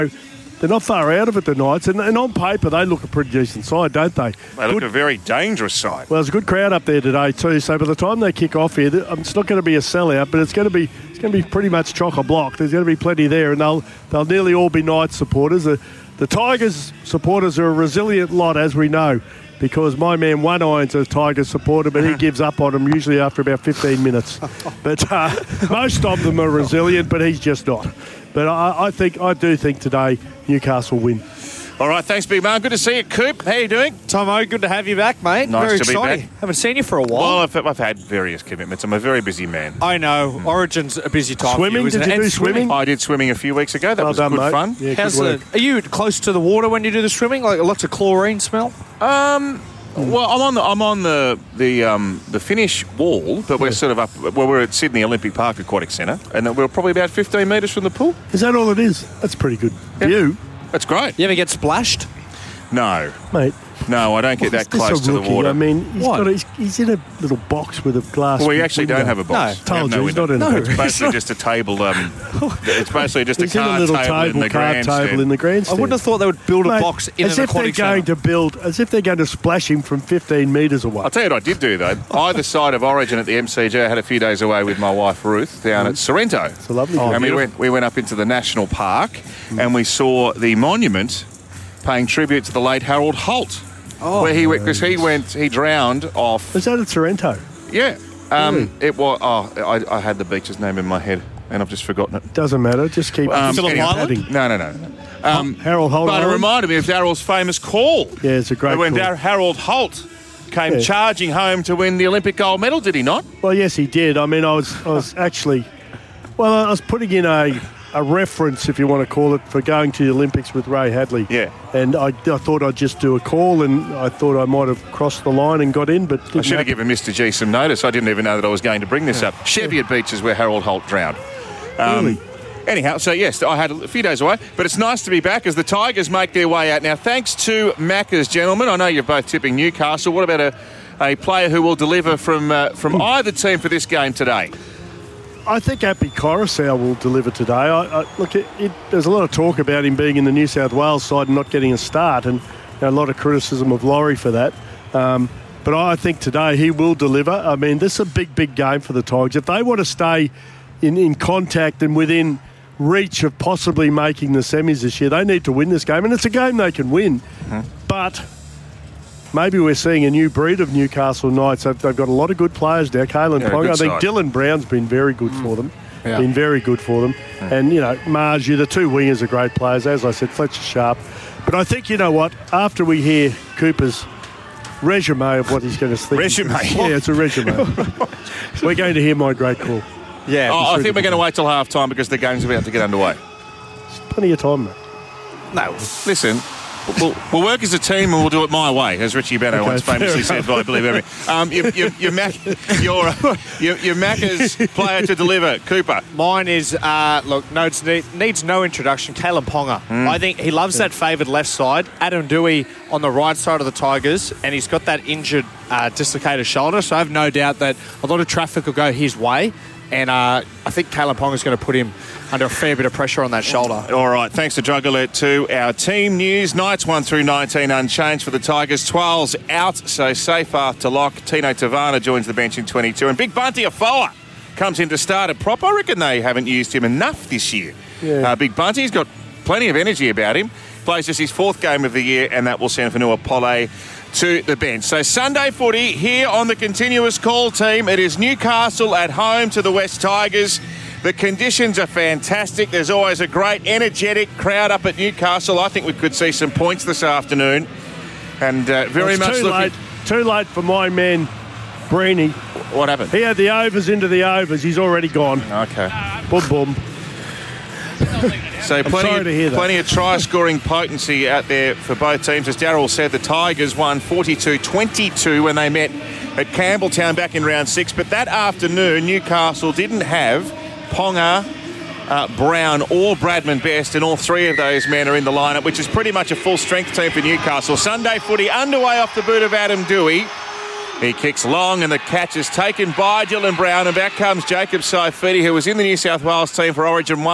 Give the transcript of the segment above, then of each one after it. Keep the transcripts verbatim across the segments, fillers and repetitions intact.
They're not far out of it, the Knights, and, and on paper they look a pretty decent side, don't they? They look good, a very dangerous side. Well, there's a good crowd up there today too. So by the time they kick off here, it's not going to be a sellout, but it's going to be it's going to be pretty much chock-a-block. There's going to be plenty there, and they'll they'll nearly all be Knights supporters. The, the Tigers supporters are a resilient lot, as we know, because my man One Iron's a Tigers supporter, but he gives up on them usually after about fifteen minutes. But uh, most of them are resilient, but he's just not. But I, I think I do think today Newcastle win. All right, thanks, Big Man. Good to see you, Coop. How you doing? Tomo, good to have you back, mate. Nice very to be exciting. back. Haven't seen you for a while. Well, I've, I've had various commitments. I'm a very busy man. I know. Mm. Origin's a busy time Swimming? for you, isn't Did you it? do And swimming? I did swimming a few weeks ago. That well was done, good mate. fun. Yeah, How's good work. the, are you close to the water when you do the swimming? Like lots of chlorine smell? Um... Well, I'm on the I'm on the the um, the finish wall, but we're Yeah. sort of up. Well, we're at Sydney Olympic Park Aquatic Centre, and we're probably about fifteen metres from the pool. Is that all it is? That's pretty good Yeah. view, That's great. You ever get splashed? No, mate. no, I don't get that Is this close a to the rookie? water. I mean, he's, Why? got a, he's, he's in a little box with a glass. well, we actually window. don't have a box. No. We have Told no you, he's window. not in a It's basically just a table. Um, it's basically just He's a in a card little table, in table, the card grandstand. table in the I grandstand. wouldn't have thought they would build a Mate, box in as an if they're aquatic going centre. to build, as if they're going to splash him from fifteen metres away. I'll tell you what I did do, though. Either side of Origin at the M C G, I had a few days away with my wife, Ruth, down at Sorrento. It's a lovely and view. we went, we went up into the National Park and we saw the monument paying tribute to the late Harold Holt. Oh, where he went, because he went, he drowned off. Was that at Sorrento? Yeah. Um, Really? It was, oh, I, I had the beach's name in my head and I've just forgotten it. Doesn't matter. Just keep. Um, keep anyway. adding. No, no, no. no. Um, Harold Holt. but it Island? reminded me of Darryl's famous call. Yeah, it's a great When call. Dar- Harold Holt came Yeah. charging home to win the Olympic gold medal, did he not? Well, yes, he did. I mean, I was, I was actually, well, I was putting in a, a reference, if you want to call it, for going to the Olympics with Ray Hadley. Yeah. And I, I thought I'd just do a call, and I thought I might have crossed the line and got in, but I didn't should have happen. given Mister G some notice. I didn't even know that I was going to bring this up. Cheviot Beach is where Harold Holt drowned. Um, Really? Anyhow, so yes, I had a few days away, but it's nice to be back as the Tigers make their way out. Now, thanks to Macca's, gentlemen, I know you're both tipping Newcastle. What about a, a player who will deliver from uh, from either team for this game today? I think Appy Coruscant will deliver today. I, I, look, it, it, there's a lot of talk about him being in the New South Wales side and not getting a start, and you know, a lot of criticism of Laurie for that. Um, but I think today he will deliver. I mean, this is a big, big game for the Tigers. If they want to stay in, in contact and within reach of possibly making the semis this year, they need to win this game, and it's a game they can win. Mm-hmm. But maybe we're seeing a new breed of Newcastle Knights. They've, they've got a lot of good players there. Kalen Yeah, Ponga, good I think side. Dylan Brown's been very good for them. Yeah. Been very good for them. Mm. And, you know, Marju, the two wingers are great players. As I said, Fletcher Sharp. But I think, you know what, after we hear Cooper's resume of what he's going to think. Resume? Yeah, it's a resume. We're going to hear my great call. Yeah. Oh, I think we're going to wait till half time because the game's about to get underway. Plenty of time, mate. No. Listen, we'll, we'll work as a team and we'll do it my way, as Richie Benaud Okay, once famously fair said, I believe every. Um, your, your, your, Mac, your, uh, your, your Macca's player to deliver, Cooper. Mine is, uh, look, notes need, needs no introduction. Kalen Ponga. I think he loves that favoured left side. Adam Dewey on the right side of the Tigers, and he's got that injured, uh, dislocated shoulder. So I have no doubt that a lot of traffic will go his way. And uh, I think Kalen Ponga is going to put him under a fair bit of pressure on that shoulder. All right, thanks to Drug Alert two. Our team news, Knights one through nineteen unchanged for the Tigers. twelve's out, so safe after lock. Tino Tavana joins the bench in twenty-two. And Big Bunty Afoa comes in to start at prop. I reckon they haven't used him enough this year. Yeah. Uh, Big Bunty's got plenty of energy about him. Plays just his fourth game of the year, and that will send Fanua Pole to the bench. So Sunday footy here on the continuous call team. It is Newcastle at home to the West Tigers. The conditions are fantastic. There's always a great, energetic crowd up at Newcastle. I think we could see some points this afternoon. And uh, very It's much too looking... late. Too late for my man, Breeny. What happened? He had the overs into the overs. He's already gone. Okay. Boom, boom. So plenty, sorry to hear of, that. plenty of try-scoring potency out there for both teams. As Darryl said, the Tigers won forty-two twenty-two when they met at Campbelltown back in round six. But that afternoon, Newcastle didn't have Ponga, uh, Brown or Bradman Best, and all three of those men are in the lineup, which is pretty much a full-strength team for Newcastle. Sunday footy underway off the boot of Adam Dewey. He kicks long and the catch is taken by Dylan Brown, and back comes Jacob Saifidi, who was in the New South Wales team for Origin one.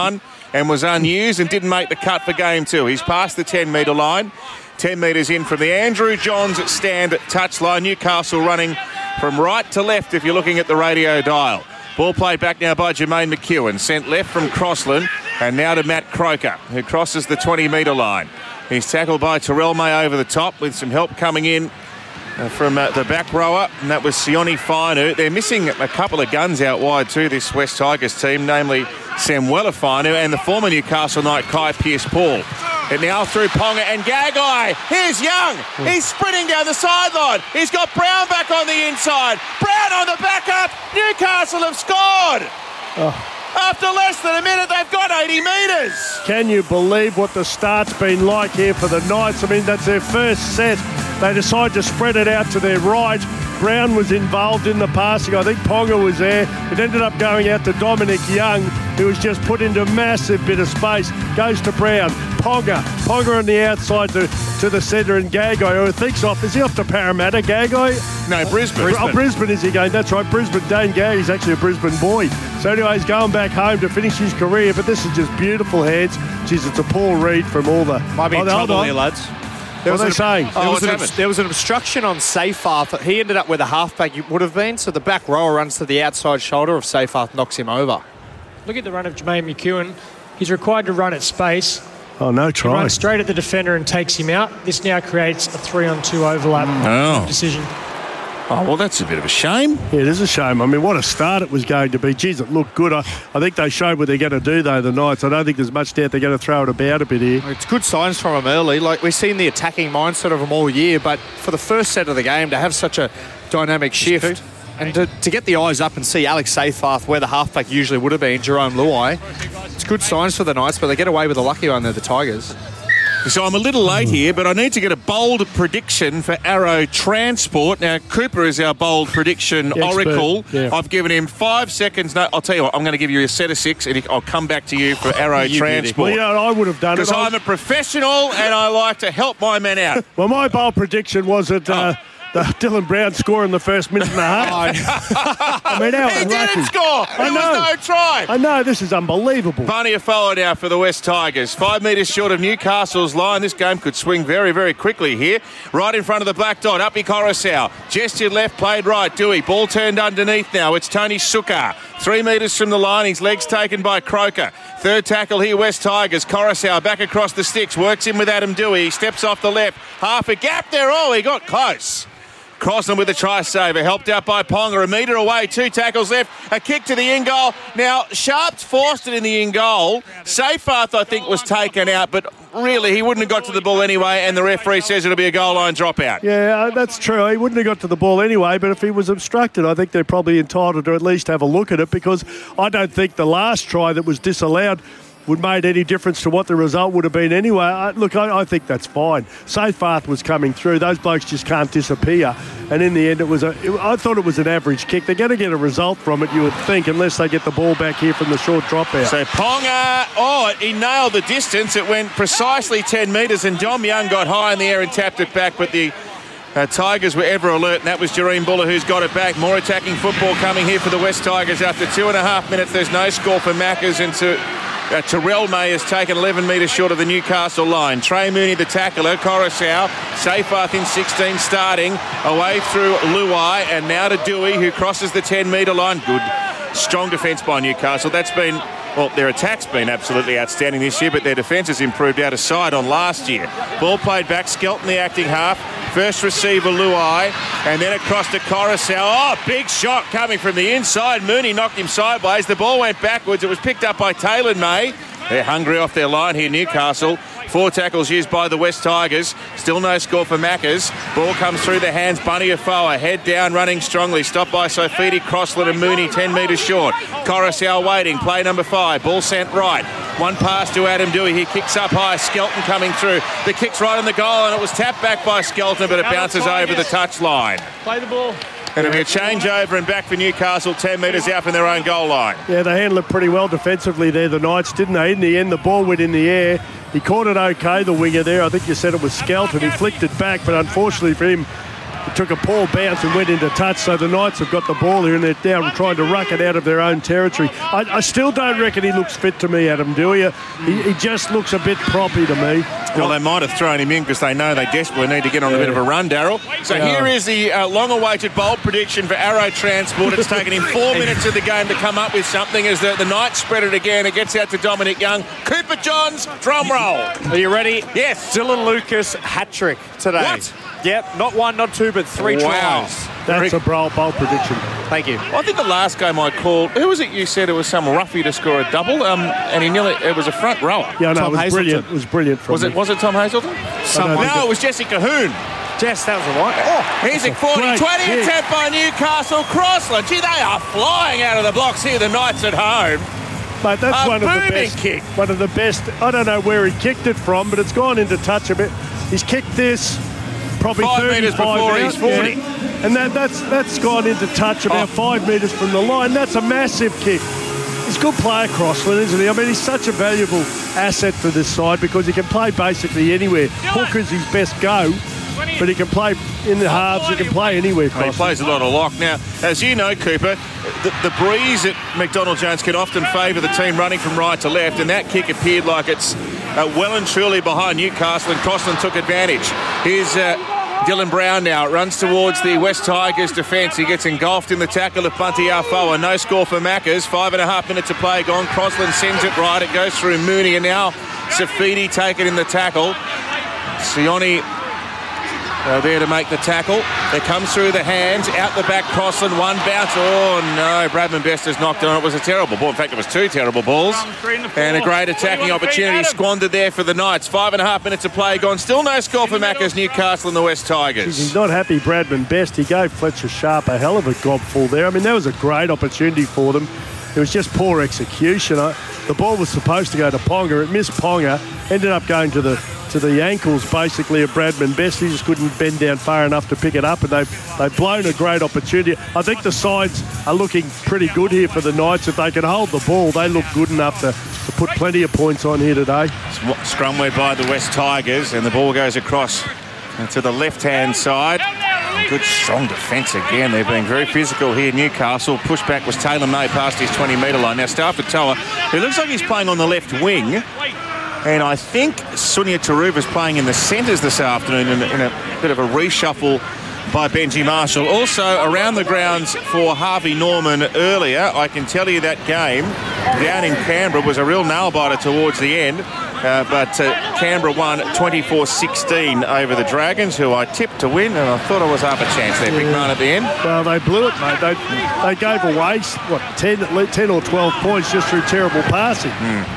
and was unused and didn't make the cut for game two. He's past the ten metre line. ten metres in from the Andrew Johns stand touchline. Newcastle running from right to left if you're looking at the radio dial. Ball played back now by Jermaine McEwen. Sent left from Crossland and now to Matt Croker, who crosses the twenty metre line. He's tackled by Terrell May over the top with some help coming in uh, from uh, the back rower, and that was Sione Fainu. They're missing a couple of guns out wide too, this West Tigers team, namely Samuela Fainu and the former Newcastle Knight Kai Pearce-Paul. And now through Ponga and Gagai. Here's Young. He's sprinting down the sideline. He's got Brown back on the inside. Brown on the backup. Newcastle have scored. Oh. After less than a minute, they've got eighty metres. Can you believe what the start's been like here for the Knights? I mean, that's their first set. They decide to spread it out to their right. Brown was involved in the passing. I think Ponga was there. It ended up going out to Dominic Young, who was just put into a massive bit of space. Goes to Brown. Ponga. Ponga on the outside to, to the centre, and Gagai, who thinks off. Is he off to Parramatta, Gagai? No, Brisbane. Brisbane. Oh, Brisbane is he going? That's right, Brisbane. Dane Gagai is actually a Brisbane boy. So anyway, he's going back home to finish his career, but this is just beautiful hands. Jeez, it's a Paul Reed from all the... Might be in oh, trouble here, lads. There what are they saying? There, oh, was an, there was an obstruction on Seyfarth. He ended up where the halfback would have been, so the back rower runs to the outside shoulder of Seyfarth, knocks him over. Look at the run of Jermaine McEwen. He's required to run at space. Oh, no try. He runs straight at the defender and takes him out. This now creates a three-on-two overlap oh. decision. Oh, well, that's a bit of a shame. Yeah, it is a shame. I mean, what a start it was going to be. Jeez, it looked good. I, I think they showed what they're going to do, though, the Knights. I don't think there's much doubt they're going to throw it about a bit here. It's good signs from them early. Like, we've seen the attacking mindset of them all year, but for the first set of the game, to have such a dynamic shift and to, to get the eyes up and see Alex Seyfarth where the halfback usually would have been, Jerome Luai, it's good signs for the Knights, but they get away with a lucky one there, the Tigers. So I'm a little late here, but I need to get a bold prediction for Arrow Transport. Now, Cooper is our bold prediction the oracle. Yeah. I've given him five seconds. No, I'll tell you what, I'm going to give you a set of six, and I'll come back to you for Arrow Transport. Well, yeah, I would have done it. Because I'm a professional, and I like to help my men out. Well, my bold prediction was that... Uh, Oh. The Dylan Brown score in the first minute and a half. I mean, how he unlucky. didn't score. There I know. was no try. I know, this is unbelievable. Plenty of forward now for the West Tigers. Five metres short of Newcastle's line. This game could swing very, very quickly here. Right in front of the black dot. Uppy Coruscant. Gestured left, played right. Dewey. Ball turned underneath now. It's Tony Sukar. Three metres from the line. His legs taken by Croker. Third tackle here, West Tigers. Coruscant back across the sticks. Works in with Adam Dewey. He steps off the left. Half a gap there. Oh, he got close. Crossland with a try saver, helped out by Ponga, a metre away, two tackles left, a kick to the in goal. Now, Sharps forced it in the in goal. Seyfarth, I think, was taken out, but really, he wouldn't have got to the ball anyway, and the referee says it'll be a goal line dropout. Yeah, that's true. He wouldn't have got to the ball anyway, but if he was obstructed, I think they're probably entitled to at least have a look at it, because I don't think the last try that was disallowed would made any difference to what the result would have been anyway. I, look, I, I think that's fine. Seyfarth was coming through. Those blokes just can't disappear. And in the end, it was a. It, I thought it was an average kick. They're going to get a result from it, you would think, unless they get the ball back here from the short dropout. So Ponga, oh, he nailed the distance. It went precisely ten metres, and Dom Young got high in the air and tapped it back, but the Uh, Tigers were ever alert, and that was Jareen Buller who's got it back. More attacking football coming here for the West Tigers. After two and a half minutes, there's no score for Maccas, and to, uh, Terrell May has taken eleven metres short of the Newcastle line. Trey Mooney, the tackler. Coruscant, Seyfarth in sixteen starting, away through Luai, and now to Dewey, who crosses the ten metre line. Good, strong defence by Newcastle. That's been... Well, their attack's been absolutely outstanding this year, but their defence has improved out of sight on last year. Ball played back, Skelton the acting half. First receiver, Luai, and then across to Coruscant. Oh, big shot coming from the inside. Mooney knocked him sideways. The ball went backwards. It was picked up by Taylor May. They're hungry off their line here, Newcastle. Four tackles used by the West Tigers. Still no score for Maccas. Ball comes through the hands. Bunny Afoa, head down, running strongly. Stopped by Sofidi, Crossland and Mooney, ten metres short. Coruscant waiting. Play number five. Ball sent right. One pass to Adam Dewey. He kicks up high. Skelton coming through. The kick's right on the goal, and it was tapped back by Skelton, but it bounces over the touch line. Play the ball. And it'll be a changeover and back for Newcastle, ten metres out from their own goal line. Yeah, they handled it pretty well defensively there, the Knights, didn't they? In the end, the ball went in the air. He caught it okay, the winger there. I think you said it was Skelton. He flicked it back, but unfortunately for him, it took a poor bounce and went into touch, so the Knights have got the ball here and they're down trying to ruck it out of their own territory. I, I still don't reckon he looks fit to me, Adam Dewey. He, he just looks a bit proppy to me. Well, they might have thrown him in because they know they desperately need to get on a bit of a run, Daryl. So yeah. Here is the uh, long-awaited bold prediction for Arrow Transport. It's taken him four minutes of the game to come up with something as the, the Knights spread it again. It gets out to Dominic Young. Cooper Johns, drum roll. Are you ready? Yes. Dylan Lucas hat-trick today. What? Yep, not one, not two, but three wow. tries. That's a bold, bold prediction. Thank you. I think the last game I called, who was it you said it was some roughie to score a double, um, and he nearly, it was a front rower. Yeah, no, Tom it was Hazelton. brilliant. It was brilliant from Was it, was it Tom Hazelton? Someone. No, it was Jesse Cahoon. Jess, that was the one. Oh, Here's a forty twenty attempt by Newcastle. Crossland. Gee, they are flying out of the blocks here, the Knights at home. Mate, that's a one of the booming best. kick. One of the best. I don't know where he kicked it from, but it's gone into touch a bit. He's kicked this probably Five thirty-five metres before out, he's forty. yeah. And that, that's that's gone into touch about Oh. five metres from the line. That's a massive kick. He's a good player, Crossland, isn't he? I mean, he's such a valuable asset for this side because he can play basically anywhere. Hook is his best go, but he can play in the halves. He can play anywhere, Well, he Crossland. plays a lot of lock. Now, as you know, Cooper, the, the breeze at McDonald Jones can often favour the team running from right to left, and that kick appeared like it's uh, well and truly behind Newcastle, and Crossland took advantage. Here's uh, Dylan Brown now. Runs towards the West Tigers defence. He gets engulfed in the tackle of Bunty Afoa. No score for Maccas. Five and a half minutes of play gone. Crossland sends it right. It goes through Mooney, and now Safidi taken in the tackle. Sione uh, there to make the tackle. It comes through the hands, out the back, Crossland, one bounce. Oh no, Bradman Best has knocked on. It was a terrible ball. In fact, it was two terrible balls. And a great attacking opportunity squandered there for the Knights. Five and a half minutes of play gone. Still no score for Maccas, Newcastle and the West Tigers. He's not happy, Bradman Best. He gave Fletcher Sharp a hell of a gobful there. I mean, that was a great opportunity for them. It was just poor execution. I, the ball was supposed to go to Ponga. It missed Ponga. Ended up going to the to the ankles, basically, of Bradman Best. He just couldn't bend down far enough to pick it up, and they've, they've blown a great opportunity. I think the sides are looking pretty good here for the Knights. If they can hold the ball, they look good enough to, to put plenty of points on here today. Scrumware by the West Tigers, and the ball goes across to the left-hand side. Good strong defence again. They're being very physical here. Newcastle. Pushback was Taylor May past his twenty metre line. Now Stafford Toa, who looks like he's playing on the left wing, and I think Sunia Taruva's playing in the centres this afternoon in a, in a bit of a reshuffle by Benji Marshall. Also around the grounds for Harvey Norman earlier. I can tell you that game down in Canberra was a real nail-biter towards the end. Uh, but uh, Canberra won twenty-four sixteen over the Dragons, who I tipped to win, and I thought I was up a chance there, yeah. Big man at the end. Well, they blew it, mate. They, they gave away, what, ten, ten or twelve points just through terrible passing.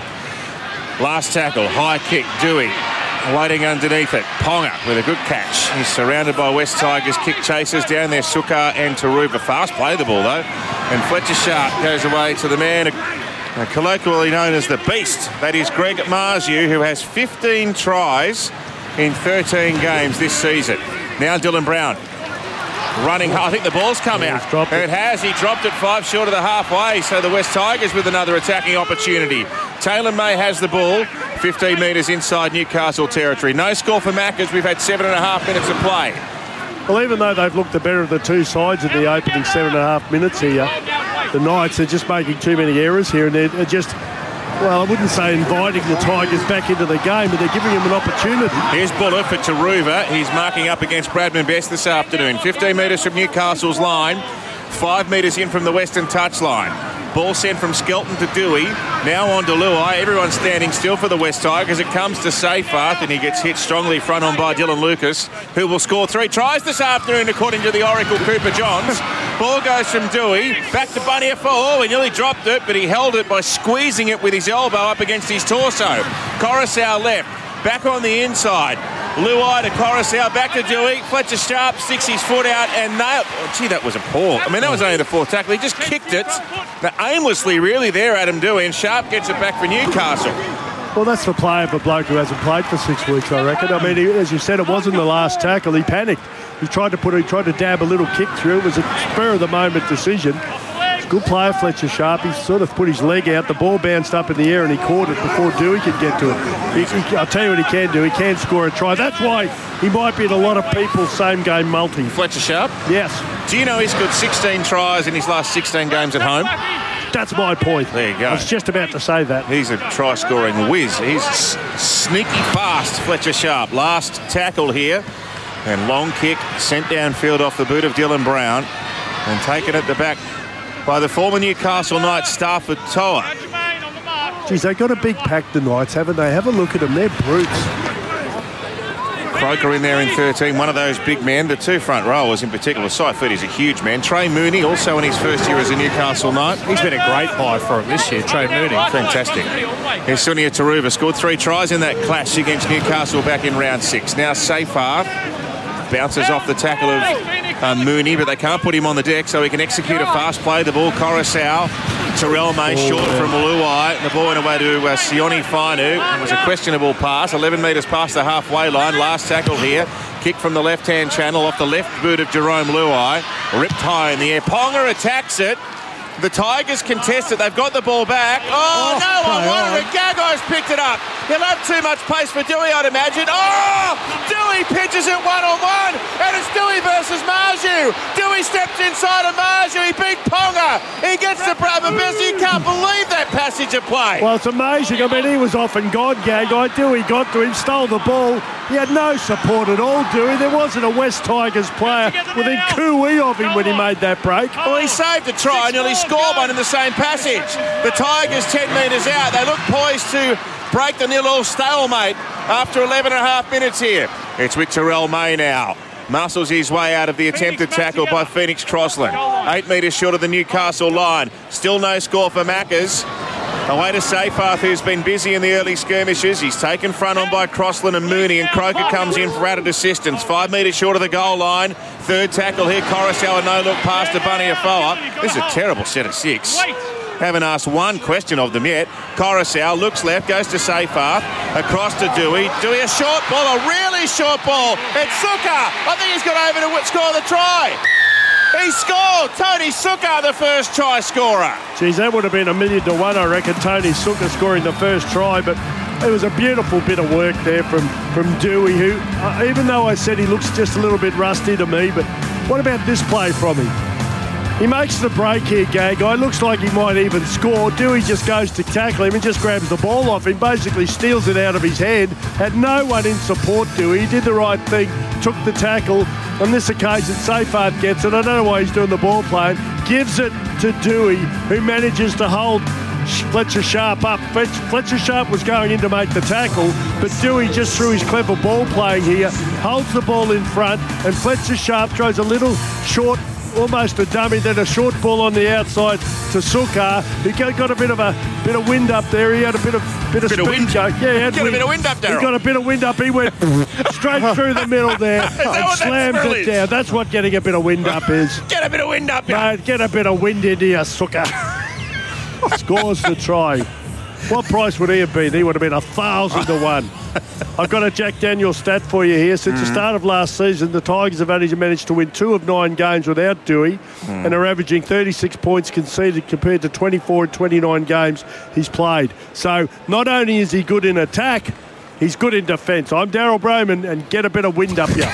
Mm. Last tackle, high kick, Dewey. Waiting underneath it, Ponga with a good catch. He's surrounded by West Tigers kick chasers down there, Sukar and Taruva. Fast play the ball, though. And Fletcher Sharp goes away to the man, Uh, colloquially known as the Beast. That is Greg Marziu, who has fifteen tries in thirteen games this season. Now Dylan Brown running. I think the ball's come yeah, out. It. it has. He dropped it five short of the halfway. So the West Tigers with another attacking opportunity. Taylor May has the ball. fifteen metres inside Newcastle territory. No score for Maccas. We've had seven and a half minutes of play. Well, even though they've looked the better of the two sides in the opening seven and a half minutes here, the Knights are just making too many errors here, and they're just, well, I wouldn't say inviting the Tigers back into the game, but they're giving them an opportunity. Here's Buller for Taruva. He's marking up against Bradman Best this afternoon. fifteen metres from Newcastle's line, five metres in from the western touchline. Ball sent from Skelton to Dewey. Now on to Luai. Everyone's standing still for the West Tigers. It comes to Seyfarth, and he gets hit strongly front on by Dylan Lucas, who will score three tries this afternoon, according to the Oracle Cooper Johns. Ball goes from Dewey back to Bunny Afoa. Oh, he nearly dropped it, but he held it by squeezing it with his elbow up against his torso. Coruscant left. Back on the inside. Luai to Coruscant, back to Dewey. Fletcher Sharp sticks his foot out and nailed. Oh, gee, that was a poor. I mean, that was only the fourth tackle. He just kicked it but aimlessly, really, there, Adam Dewey, and Sharp gets it back for Newcastle. Well, that's the play of a bloke who hasn't played for six weeks, I reckon. I mean, he, as you said, it wasn't the last tackle. He panicked. He tried to put, he tried to dab a little kick through. It was a spur of the moment decision. Good player, Fletcher Sharp. He sort of put his leg out. The ball bounced up in the air and he caught it before Dewey could get to it. He, he, I'll tell you what he can do. He can score a try. That's why he might be in a lot of people's same-game multi. Fletcher Sharp? Yes. Do you know he's got sixteen tries in his last sixteen games at home? That's my point. There you go. I was just about to say that. He's a try-scoring whiz. He's s- sneaky fast, Fletcher Sharp. Last tackle here. And long kick sent downfield off the boot of Dylan Brown. And taken at the back by the former Newcastle Knights, Stafford Toa. Geez, they got a big pack, the Knights, haven't they? Have a look at them. They're brutes. Croker in there in thirteen, one of those big men. The two front rowers in particular. Seifert's a huge man. Trey Mooney, also in his first year as a Newcastle Knight. He's been a great buy for him this year, Trey Mooney. Fantastic. Here's Sunia Taruva, scored three tries in that clash against Newcastle back in round six. Now Seyfarth bounces off the tackle of uh, Mooney, but they can't put him on the deck, so he can execute a fast play. The ball, Coruscant. Terrell May oh, short yeah. from Luai. The ball went away to uh, Sione Fainu. It was a questionable pass, eleven metres past the halfway line. Last tackle here. Kick from the left-hand channel off the left boot of Jerome Luai. Ripped high in the air. Ponga attacks it. The Tigers contest it. They've got the ball back. Oh, oh no, I wonder if Gago's picked it up. He'll have too much pace for Dewey, I'd imagine. Oh, Dewey pitches it one-on-one, and it's Dewey versus Marju. Dewey steps inside of Marju. He beat Ponga. He gets to Bradman Bessie. You can't believe that passage of play. Well, it's amazing. I mean, he was off and gone, Gagai. Dewey got to him, stole the ball. He had no support at all, Dewey. There wasn't a West Tigers player within cooey of him when he made that break. Well, he saved a try and nearly scored one in the same passage. The Tigers ten metres out. They look poised to break the nil-all stalemate after eleven and a half minutes here. It's with Terrell May now. Muscles his way out of the attempted tackle by Phoenix Crossland. Eight metres short of the Newcastle line. Still no score for Maccas. Away to Seyfarth, who's been busy in the early skirmishes. He's taken front on by Crossland and Mooney, and Croker comes in for added assistance. Five metres short of the goal line. Third tackle here, Coruscant, a no-look pass to Bunny Afoa. This is a terrible set of six. Haven't asked one question of them yet. Coruscant looks left, goes to Seyfarth, across to Dewey. Dewey, a short ball, a really short ball. It's Sukkar. I think he's got over to score the try. He scored! Tony Sukkar, the first try scorer. Geez, that would have been a million to one, I reckon, Tony Sukkar scoring the first try, but it was a beautiful bit of work there from, from Dewey, who, uh, even though I said he looks just a little bit rusty to me, but what about this play from him? He makes the break here, Gagai. Looks like he might even score. Dewey just goes to tackle him and just grabs the ball off him, basically steals it out of his hand. Had no one in support, Dewey. He did the right thing, took the tackle. On this occasion, Seyfarth gets it. I don't know why he's doing the ball playing. Gives it to Dewey, who manages to hold Fletcher Sharp up. Fletcher Sharp was going in to make the tackle, but Dewey, just through his clever ball playing here, holds the ball in front, and Fletcher Sharp throws a little short, almost a dummy, then a short ball on the outside to Sukkar. He got a bit of a bit of wind up there. He had a bit of bit of bit speed of wind. Go. Yeah, he had got wind. a bit of wind up, Darryl. He got a bit of wind up. He went straight through the middle there and slams it down. That's what getting a bit of wind up is. Get a bit of wind up, yeah. Mate, get a bit of wind into your Sukkar. Scores the try. What price would he have been? He would have been a thousand to one. I've got a Jack Daniel stat for you here. Since mm. the start of last season, the Tigers have only managed to win two of nine games without Dewey mm. and are averaging thirty-six points conceded compared to twenty-four and twenty-nine games he's played. So not only is he good in attack, he's good in defence. I'm Daryl Broman, and get a bit of wind up here.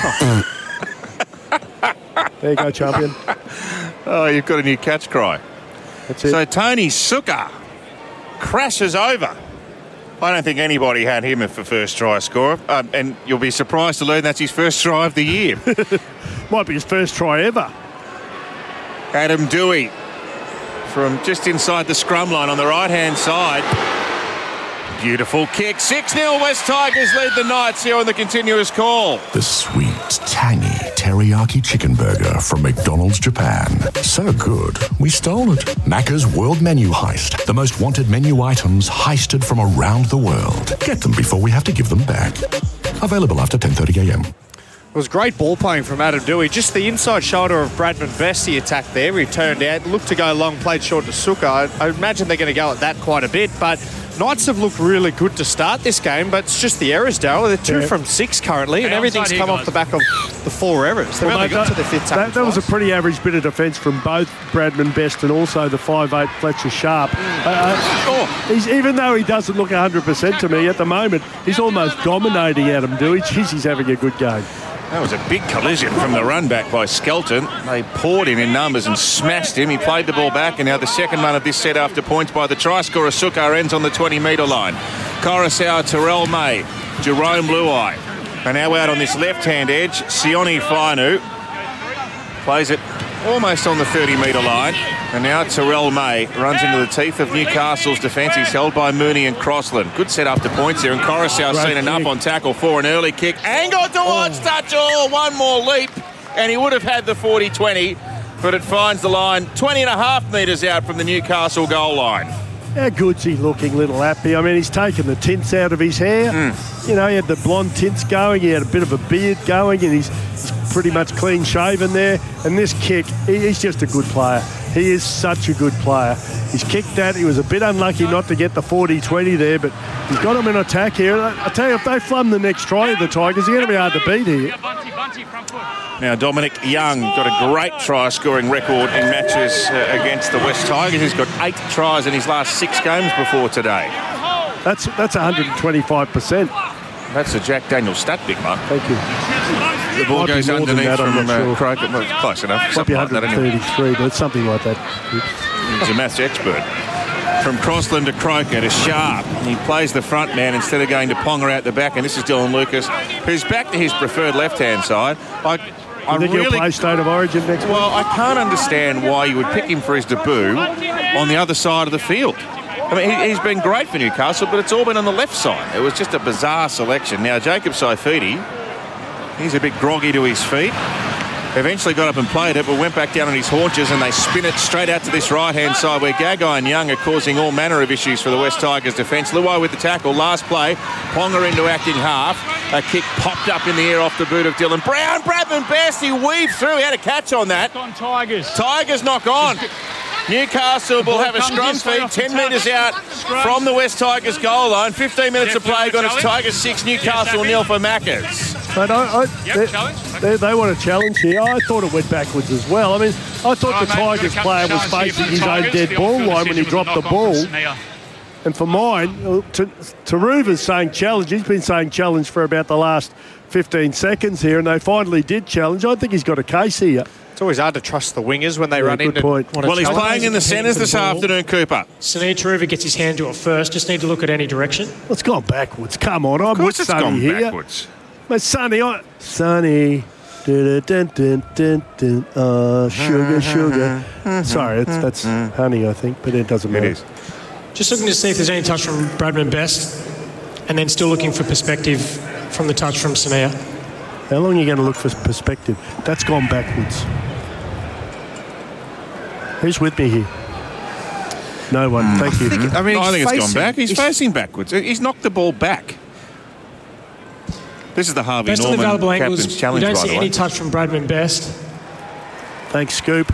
There you go, champion. Oh, you've got a new catch cry. That's it. So Tony Sukkar crashes over. I don't think anybody had him for first try scorer, um, and you'll be surprised to learn that's his first try of the year. Might be his first try ever. Adam Dewey from just inside the scrum line on the right-hand side. Beautiful kick. six nil West Tigers lead the Knights here on the continuous call. The sweet, tangy teriyaki chicken burger from McDonald's Japan. So good, we stole it. Macca's World Menu Heist. The most wanted menu items heisted from around the world. Get them before we have to give them back. Available after ten thirty a.m. It was great ball playing from Adam Dewey. Just the inside shoulder of Bradman Bessie attack there. He turned out, looked to go long, played short to Sukkar. I, I imagine they're going to go at that quite a bit, but Knights have looked really good to start this game, but it's just the errors, Darryl. They're two Yeah. from six currently, and Hey, everything's onside come here, off the guys. back of the four errors. They've Well, only mate, got to that- the fifth tackle That, that was a twice. pretty average bit of defence from both Bradman Best and also the five eight Fletcher Sharp. Uh, uh, he's, even though he doesn't look one hundred percent to me at the moment, he's almost dominating Adam Dewey. Jeez, he's having a good game. That was a big collision from the run back by Skelton. They poured him in numbers and smashed him. He played the ball back, and now the second one of this set after points by the try scorer Sukar ends on the twenty metre line. Coruscant, Terrell May, Jerome Luai. And now out on this left-hand edge, Sione Fainu plays it almost on the thirty metre line. And now Terrell May runs into the teeth of Newcastle's defence. He's held by Mooney and Crossland. Good set after points there. And Coruscant's Great seen enough kick. on tackle for an early kick. And got towards touch. Oh, one more leap. And he would have had the forty twenty. But it finds the line twenty and a half metres out from the Newcastle goal line. How good's he looking, little Appy? I mean, he's taken the tints out of his hair. Mm. You know, he had the blonde tints going. He had a bit of a beard going, and he's, he's pretty much clean shaven there. And this kick, he, he's just a good player. He is such a good player. He's kicked that. He was a bit unlucky not to get the forty twenty there, but he's got him in attack here. I, I tell you, if they flum the next try of the Tigers, they're going to be hard to beat here. Bunty, Bunty, front foot. Now, Dominic Young got a great try-scoring record in matches uh, against the West Tigers. He's got eight tries in his last six games before today. That's that's one hundred twenty-five percent. That's a Jack Daniels stat, big man. Thank you. The ball Might be goes more than underneath that, I'm from not uh, sure. Croker. Well, it's close enough. Might be Something like that one anyway. thirty-three, but something like that. He's a maths expert. From Crossland to Croker to Sharp. He plays the front man instead of going to Ponga out the back. And this is Dylan Lucas, who's back to his preferred left-hand side. I, I I think he'll really... play State of Origin next week. Well, I can't understand why you would pick him for his debut on the other side of the field. I mean, he, he's been great for Newcastle, but it's all been on the left side. It was just a bizarre selection. Now, Jacob Saifidi, he's a bit groggy to his feet. Eventually got up and played it, but went back down on his haunches, and they spin it straight out to this right-hand side where Gagai and Young are causing all manner of issues for the West Tigers defence. Luai with the tackle. Last play, Ponga into acting half. A kick popped up in the air off the boot of Dylan Brown. Bradman Best, he weaved through. He had a catch on that. On Tigers. Tigers knock on. Newcastle will have a scrum feed ten metres out from the West Tigers goal line. fifteen minutes of play gone. It's Tigers six, Newcastle nil for Maccas. But I, I, Yep, they, challenge. they, they want a challenge here. I thought it went backwards as well. I mean, I thought Right, the mate, Tigers gonna come player to was challenge here facing for the his own Tigers. dead The ball on-field line when he decision was dropped the knock on ball. for Sneer. And for mine, uh, T- Taruva's saying challenge. He's been saying challenge for about the last fifteen seconds here, and they finally did challenge. I think he's got a case here. It's always hard to trust the wingers when they Yeah, run good in. and point. want to Well, he's challenge. playing in the centres this afternoon, Cooper. Sunil Taruva gets his hand to it first. Just need to look at any direction. It's gone backwards. Come on, I'm Of course with it's Sonny gone here. backwards. But Sonny, I... Sonny... Dun, dun, dun, dun, dun, uh, sugar, sugar. Sorry, it's, that's honey, I think, but it doesn't It matter. is. Just looking to see if there's any touch from Bradman Best, and then still looking for perspective from the touch from Sanea. How long are you going to look for perspective? That's gone backwards. Who's with me here? No one. Thank you. I mean, No, I he's think it's gone facing- back. He's, he's- facing backwards. He's knocked the ball back. This is the Harvey Based on the Norman available captain's angles, we challenge, don't by see the way. any touch from Bradman Best. Thanks, Scoop.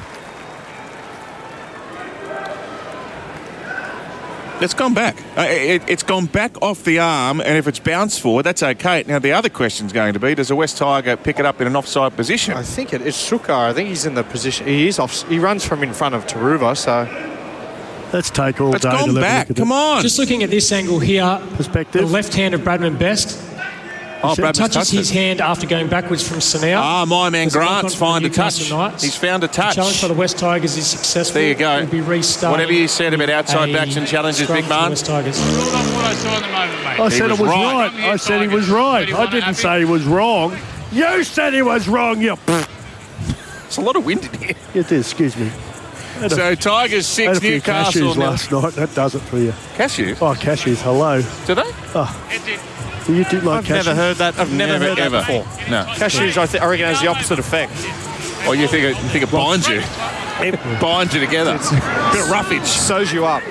It's gone back. Uh, it, it's gone back off the arm, and if it's bounced forward, that's okay. Now, the other question's going to be, does a West Tiger pick it up in an offside position? I think it is Sukar. I think he's in the position. He is off. He runs from in front of Taruva, so Let's take all It's day to gone have a back. look at Come it. on. Just looking at this angle here, the Perspective. left hand of Bradman Best Oh, Bradman's touches touched his it. hand after going backwards from Sanea. Ah, my man There's a knock on Grant's from found a Newcastle touch. Knights. He's found a touch. Challenge by the West Tigers is successful. There you go. Will be restarted. Whatever you said about outside A backs and challenges, scrum big for the man. West Tigers. Not what I saw at the moment, mate. I He said was it was right. right. Come here, I said he Tigers. was right. I thirty-one didn't happy. say he was wrong. You said he was wrong, you... It's a lot of wind in here. It is, excuse me. Had a- So Tigers had a six, few Newcastle cashews nil. last night. That does it for you. Cashews? Oh, cashews, hello. Do they? It did. Do you do like I've cashews? never heard that. I've never, heard ever. that before. No. Cashews, I, th- I reckon, has the opposite effect. Or you think it, you think it binds you? It binds you together. Bit of roughage. Sews you up.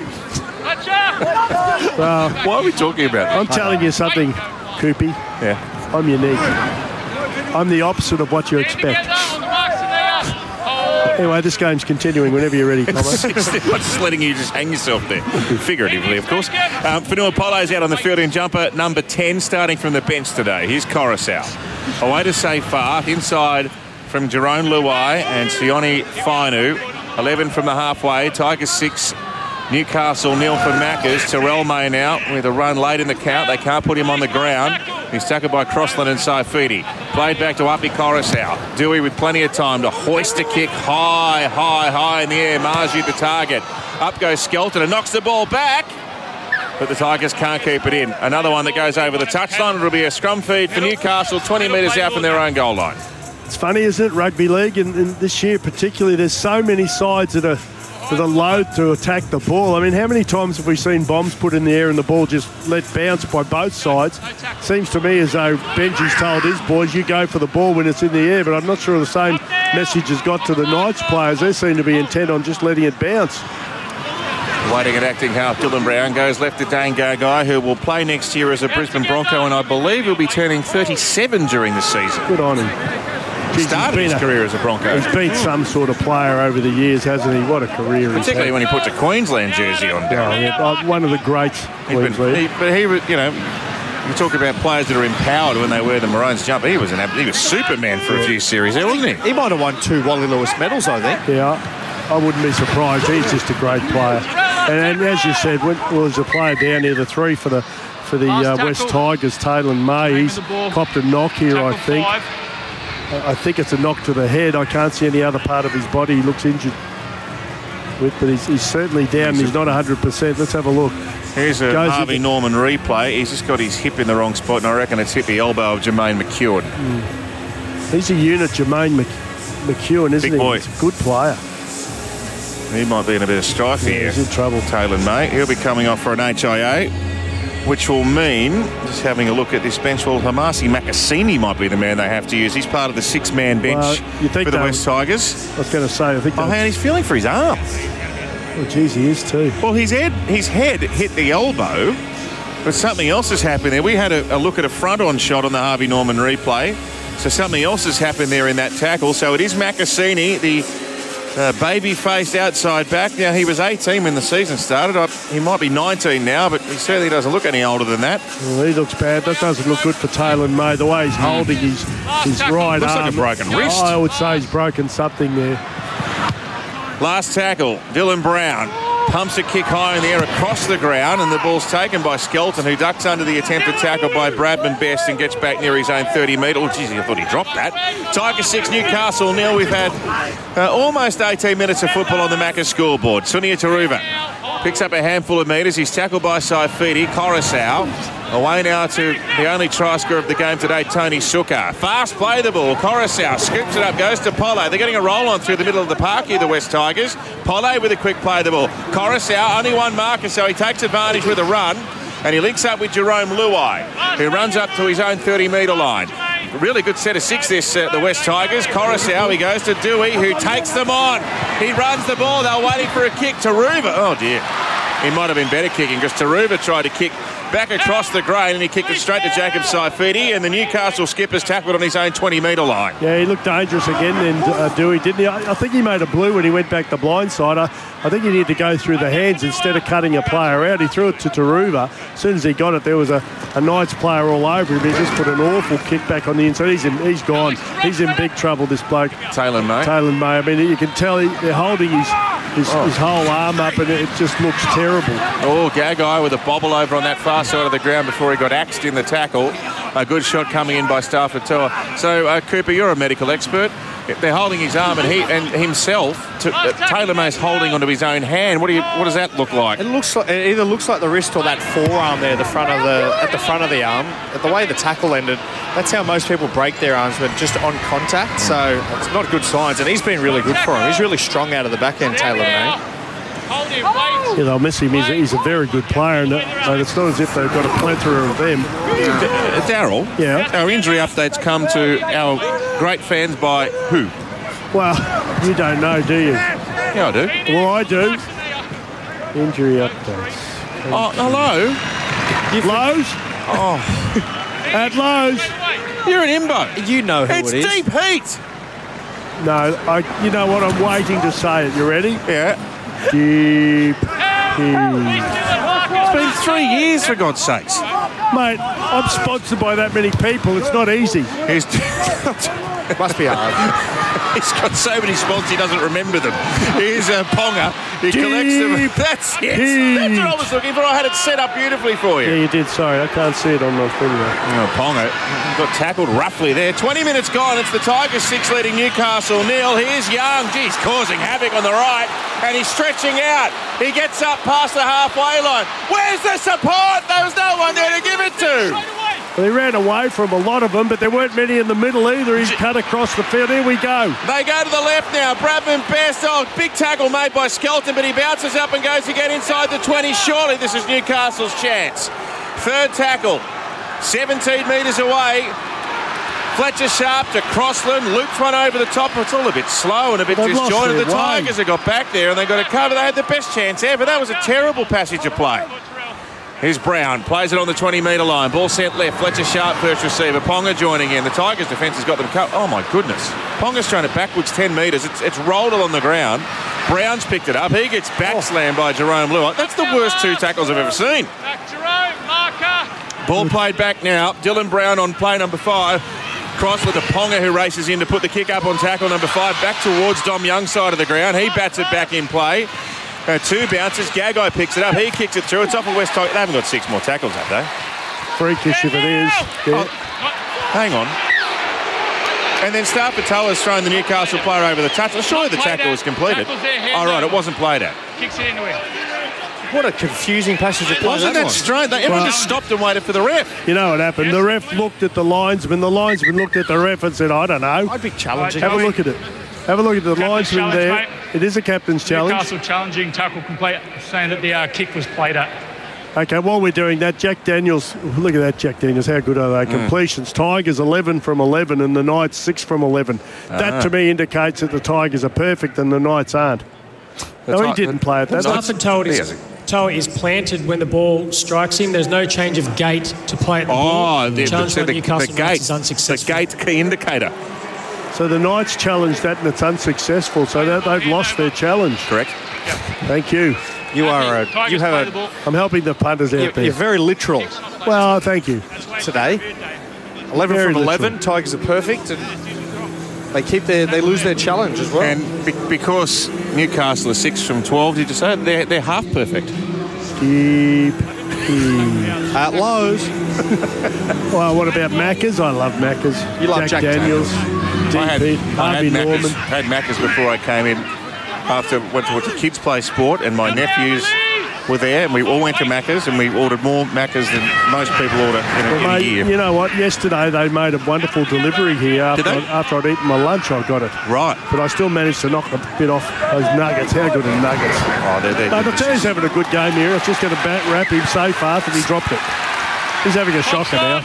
Well, Why are we talking about I'm that? telling you something, Koopy. Yeah. I'm unique. I'm the opposite of what you expect. Together on the marks, Sanea. Oh, Anyway, this game's continuing whenever you're ready, Thomas. I'm just letting you just hang yourself there, figuratively, of course. Um, Fanua Polo's out on the field in jumper number ten, starting from the bench today. Here's Coruscant. Away to Seyfarth, inside from Jerome Luai and Sione Fainu. eleven from the halfway, Tigers six, Newcastle nil for Maccas. Terrell May now with a run late in the count. They can't put him on the ground. He's tackled by Crossland and Saifidi. Played back to Api Coruscant. Dewey with plenty of time to hoist a kick high, high, high in the air. Margie the target. Up goes Skelton and knocks the ball back. But the Tigers can't keep it in. Another one that goes over the touchline. It'll be a scrum feed for Newcastle, twenty metres out from their own goal line. It's funny, isn't it, rugby league? And, and this year particularly, there's so many sides that are that are loath to attack the ball. I mean, how many times have we seen bombs put in the air and the ball just let bounce by both sides? Seems to me as though Benji's told his boys, you go for the ball when it's in the air, but I'm not sure the same message has got to the Knights players. They seem to be intent on just letting it bounce. Waiting at acting half, Dylan Brown goes left to Dane Gagai, who will play next year as a Brisbane Bronco, and I believe he'll be turning thirty-seven during the season. Good on him. Jeez, Started his a, career as a Bronco. He's been some sort of player over the years, hasn't he? What a career he's Particularly had. when he puts a Queensland jersey on. Oh, yeah, one of the greats. He's been, he, but he, was, you know, you talk about players that are empowered when they wear the Maroons jumper. He was an he was Superman for a few series there, wasn't he? He might have won two Wally Lewis medals, I think. Yeah, I wouldn't be surprised. He's just a great player. And, and as you said, when well, there's a player down here, the three for the for the uh, West Tigers, Taylor May. He's copped a knock here, I think. I think it's a knock to the head. I can't see any other part of his body he looks injured with, but he's, he's certainly down. He's not one hundred percent. Let's have a look. Here's a Goes Harvey Norman replay. He's just got his hip in the wrong spot, and I reckon it's hit the elbow of Jermaine McEwen. Mm. He's a unit, Jermaine Mc, McEwen, isn't Big he? boy. He's a good player. He might be in a bit of strife Yeah, here. he's in trouble. Taylor May. He'll be coming off for an H I A, which will mean, just having a look at this bench, well, Hamasi Makasini might be the man they have to use. He's part of the six-man bench Well, you think for the they West Tigers. I was going to say, I think. Oh, they- and he's feeling for his arm. Oh, geez, he is too. Well, his head, his head hit the elbow, but something else has happened there. We had a, a look at a front-on shot on the Harvey Norman replay, so something else has happened there in that tackle. So it is Makasini, the uh, baby-faced outside back. Now, he was eighteen when the season started. I, he might be nineteen now, but he certainly doesn't look any older than that. Well, he looks bad. That doesn't look good for Taylor May. The way he's holding his, his right Looks like arm. a broken wrist. I would say he's broken something there. Last tackle, Dylan Brown pumps a kick high in the air across the ground, and the ball's taken by Skelton, who ducks under the attempted tackle by Bradman Best and gets back near his own thirty metre. Oh, geez, I thought he dropped that. Tigers six, Newcastle nil. We've had uh, almost eighteen minutes of football on the Macca's scoreboard. Sunia Taruva picks up a handful of metres. He's tackled by Saifidi. Coruscant away now to the only try scorer of the game today, Tony Sukkar. Fast play the ball. Coruscant scoops it up, goes to Polle. They're getting a roll on through the middle of the park here, the West Tigers. Polle with a quick play the ball. Coruscant, only one marker, so he takes advantage with a run, and he links up with Jerome Luai, who runs up to his own thirty metre line. Really good set of six this, uh, the West Tigers. Coruscant, he goes to Dewey, who takes them on. He runs the ball. They're waiting for a kick. Taruva, oh dear. He might have been better kicking, because Taruva tried to kick back across the grain, and he kicked it straight to Jacob Saifidi, and the Newcastle skipper's tackled on his own twenty metre line. Yeah, he looked dangerous again then, uh, Dewey, didn't he? I, I think he made a blue when he went back the blind side. I, I think he needed to go through the hands instead of cutting a player out. He threw it to Taruva. As soon as he got it, there was a, a Knights player all over him. He just put an awful kick back on the inside. He's in, he's gone. He's in big trouble, this bloke. Taylor May. Taylor May. I mean, you can tell he, they're holding his, his, Oh. his whole arm up, and it just looks terrible. Oh, Gagai with a bobble over on that far side of the ground before he got axed in the tackle. A good shot coming in by Stafford Toa. So, uh, Cooper, you're a medical expert. They're holding his arm, and he and himself, to, uh, Taylor May's holding onto his own hand. What do you? What does that look like? It looks like it either looks like the wrist or that forearm there, the front of the at the front of the arm. The way the tackle ended, that's how most people break their arms, but just on contact. So it's not good signs. And he's been really good for him. He's really strong out of the back end, Taylor May. Hold him, wait. Yeah, they'll miss him. He's a, he's a very good player, and, that, and it's not as if they've got a plethora of them. Uh, Daryl, Yeah. our injury updates come to our great fans by who? Well, you don't know, do you? Yeah, I do. Well, I do. Injury updates. Oh, hello. Lowe's? Oh, At Lowe's. you're an imbo. You know who It's it is. deep heat. No, I, you know what? I'm waiting to say it. You ready? Yeah. Deep. It's been three years, for God's sakes. Mate, I'm sponsored by that many people. It's not easy. He's, It must be hard. he's got so many spots he doesn't remember them. Here's a Ponga. He collects them. Deep. That's it. Deep. That's what I was looking for. I had it set up beautifully for you. Yeah, you did. Sorry, I can't see it on the thing there. Oh, Ponga got tackled roughly there. twenty minutes gone. It's the Tigers six leading Newcastle nil. Here's Young. Geez, causing havoc on the right. And he's stretching out. He gets up past the halfway line. Where's the support? There was no one there to give it to. Well, he ran away from a lot of them, but there weren't many in the middle either. He's cut across the field. Here we go. They go to the left now. Bradman Best. Oh, big tackle made by Skelton, but he bounces up and goes to get inside the twenty. Surely this is Newcastle's chance. Third tackle. seventeen metres away. Fletcher Sharp to Crossland, looped one over the top. It's all a bit slow and a bit They've lost disjointed. their The Tigers way. have got back there and they got a cover. They had the best chance ever. That was a terrible passage of play. Here's Brown, plays it on the twenty metre line. Ball sent left. Fletcher Sharp, first receiver. Ponga joining in. The Tigers' defence has got them covered. Oh, my goodness. Ponga's thrown it backwards ten metres. It's, it's rolled along the ground. Brown's picked it up. He gets back slammed by Jerome Luai. That's the worst two tackles I've ever seen. Back Jerome, marker. Ball played back now. Dylan Brown on play number five. Crossland to Ponga, who races in to put the kick up on tackle number five. Back towards Dom Young's side of the ground. He bats it back in play. Uh, two bounces. Gagai picks it up. He kicks it through. It's off of West Tigers. They haven't got six more tackles, have they? Freakish if it is. Yeah. Oh, hang on. And then Starpatoa's thrown the Newcastle player over the touch. Surely the tackle was completed. Oh, right, it wasn't played at. Kicks it into him. What a confusing passage of play. Wasn't that was. strange? They- Everyone Well- just stopped and waited for the ref. You know what happened? The ref looked at the linesman. The linesman looked at the ref and said, I don't know. I'd be challenging. Have a look at it. Have a look at the Captain's linesman challenge, there. mate. It is a captain's challenge. Newcastle challenging, tackle complete, saying that the uh, kick was played at. Okay, while we're doing that, Jack Daniels, look at that, Jack Daniels, how good are they? Mm. Completions, Tigers eleven from eleven and the Knights six from eleven. That to me indicates that the Tigers are perfect and the Knights aren't. No, he right. didn't play it that much. Stafford told He his hasn't. toe is planted when the ball strikes him. There's no change of gait to play at the ball. Oh, the, Challenge the, by the, Newcastle the gate. Knights is The unsuccessful. gate key indicator. So the Knights challenged that and it's unsuccessful, so that they've lost their challenge. Correct. Thank you. You are a, Tigers you play have the a, ball. I'm helping the punters out you're, there. you're very literal Well, thank you. today. eleven Very from eleven. literal. Tigers are perfect, and they keep their they lose their challenge as well. And be- because Newcastle are six from twelve, did you say? They're, they're half perfect. Deep, deep. At Lowe's, Well, what about Maccas? I love Maccas. You love Jack Daniels, D I had, P, I Harvey had Maccas, Norman. had Maccas before I came in. After went to watch a kids play sport, and my nephews were there, and we all went to Maccas, and we ordered more Maccas than most people order in a, Well, in a mate, year. you know what? Yesterday they made a wonderful delivery here. After, Did they? I'd, after I'd eaten my lunch, I got it. Right. But I still managed to knock a bit off those nuggets. How good are nuggets? Oh, they're, they're No, the team's having a good game here. It's just going to bat wrap him safe fast, and he dropped it. He's having a shocker now.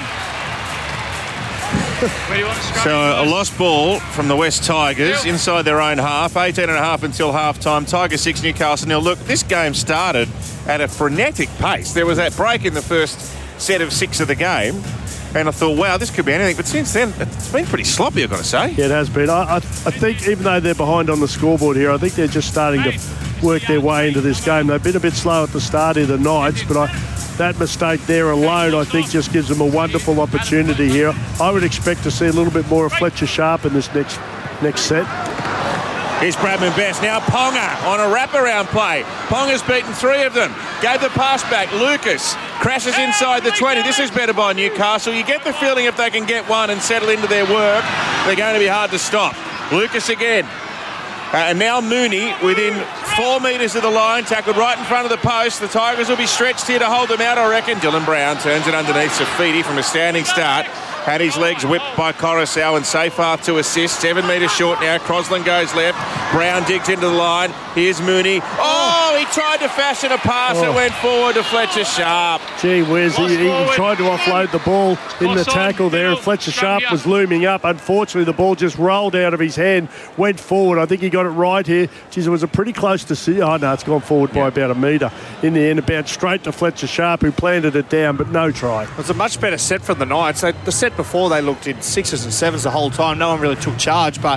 Where do you want to scrum? So a lost ball from the West Tigers inside their own half, eighteen and a half until half time. Tigers six, Newcastle nil. Look, this game started at a frenetic pace. There was that break in the first set of six of the game, and I thought, wow, this could be anything. But since then, it's been pretty sloppy, I've got to say. Yeah, it has been. I, I, I think even though they're behind on the scoreboard here, I think they're just starting to work their way into this game. They've been a bit slow at the start of the Knights, but I, that mistake there alone, I think, just gives them a wonderful opportunity here. I would expect to see a little bit more of Fletcher Sharp in this next next set. Here's Bradman Best. Now Ponga on a wraparound play. Ponga's beaten three of them. Gave the pass back. Lucas crashes inside the twenty. This is better by Newcastle. You get the feeling if they can get one and settle into their work, they're going to be hard to stop. Lucas again. Uh, and now Mooney within four metres of the line, tackled right in front of the post. The Tigers will be stretched here to hold them out, I reckon. Dylan Brown turns it underneath Safidi from a standing start. Had his legs whipped by Coruscant and Seyfarth to assist. Seven metres short now. Crosland goes left. Brown digs into the line. Here's Mooney. Oh, he tried to fashion a pass that Oh. went forward to Fletcher Sharp. Gee whiz, he, he tried to offload the ball in the tackle there, and Fletcher Sharp was looming up. Unfortunately, the ball just rolled out of his hand, went forward. I think he got it right here. Geez, it was a pretty close to see. Oh, no, it's gone forward by about a metre in the end, about straight to Fletcher Sharp, who planted it down, but no try. it was a much better set from the Knights. They, the set before, they looked in sixes and sevens the whole time. No one really took charge, but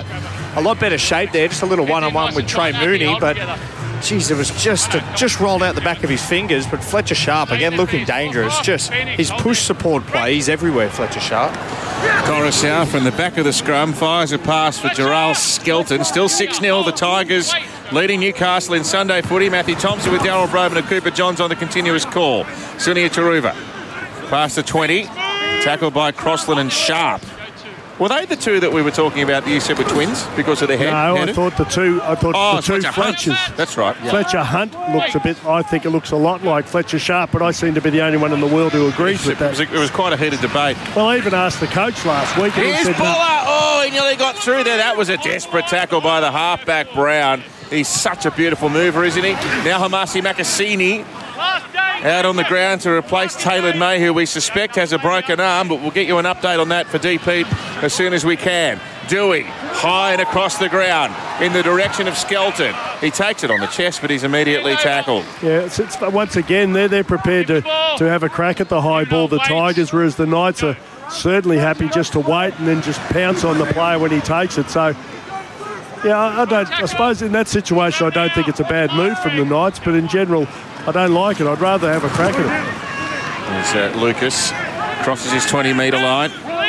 a lot better shape there. Just a little one-on-one with Trey Mooney, but geez, it was just a, just rolled out the back of his fingers. But Fletcher Sharp again looking dangerous. Just his push support play. He's everywhere, Fletcher Sharp. Coruscant from the back of the scrum fires a pass for Gerald Skelton. Still six nil. The Tigers leading Newcastle in Sunday footy. Matthew Thompson with Darryl Broven and Cooper Johns on the continuous call. Sunia Taruva past the twenty. Tackled by Crossland and Sharp. Were they the two that we were talking about that you said were twins because of their head? No, headed? I thought the two. I thought oh, the two Fletcher Fletchers. Hunt. That's right. Yeah. Fletcher Hunt looks a bit. I think it looks a lot like Fletcher Sharp, but I seem to be the only one in the world who agrees with it that. Was a, it was quite a heated debate. Well, I even asked the coach last week. And Here's he said, Buller. no. Oh, he nearly got through there. That was a desperate tackle by the halfback Brown. He's such a beautiful mover, isn't he? Now Hamasi Makasini out on the ground to replace Taylor May, who we suspect has a broken arm, but we'll get you an update on that for D P as soon as we can. Dewey, high and across the ground in the direction of Skelton. He takes it on the chest, but he's immediately tackled. Yeah, it's, it's, once again, they're, they're prepared to, to have a crack at the high ball, the Tigers, whereas the Knights are certainly happy just to wait and then just pounce on the player when he takes it. So, yeah, I, don't, I suppose in that situation I don't think it's a bad move from the Knights, but in general, I don't like it. I'd rather have a crack at There's it. uh, Lucas, crosses his twenty metre line.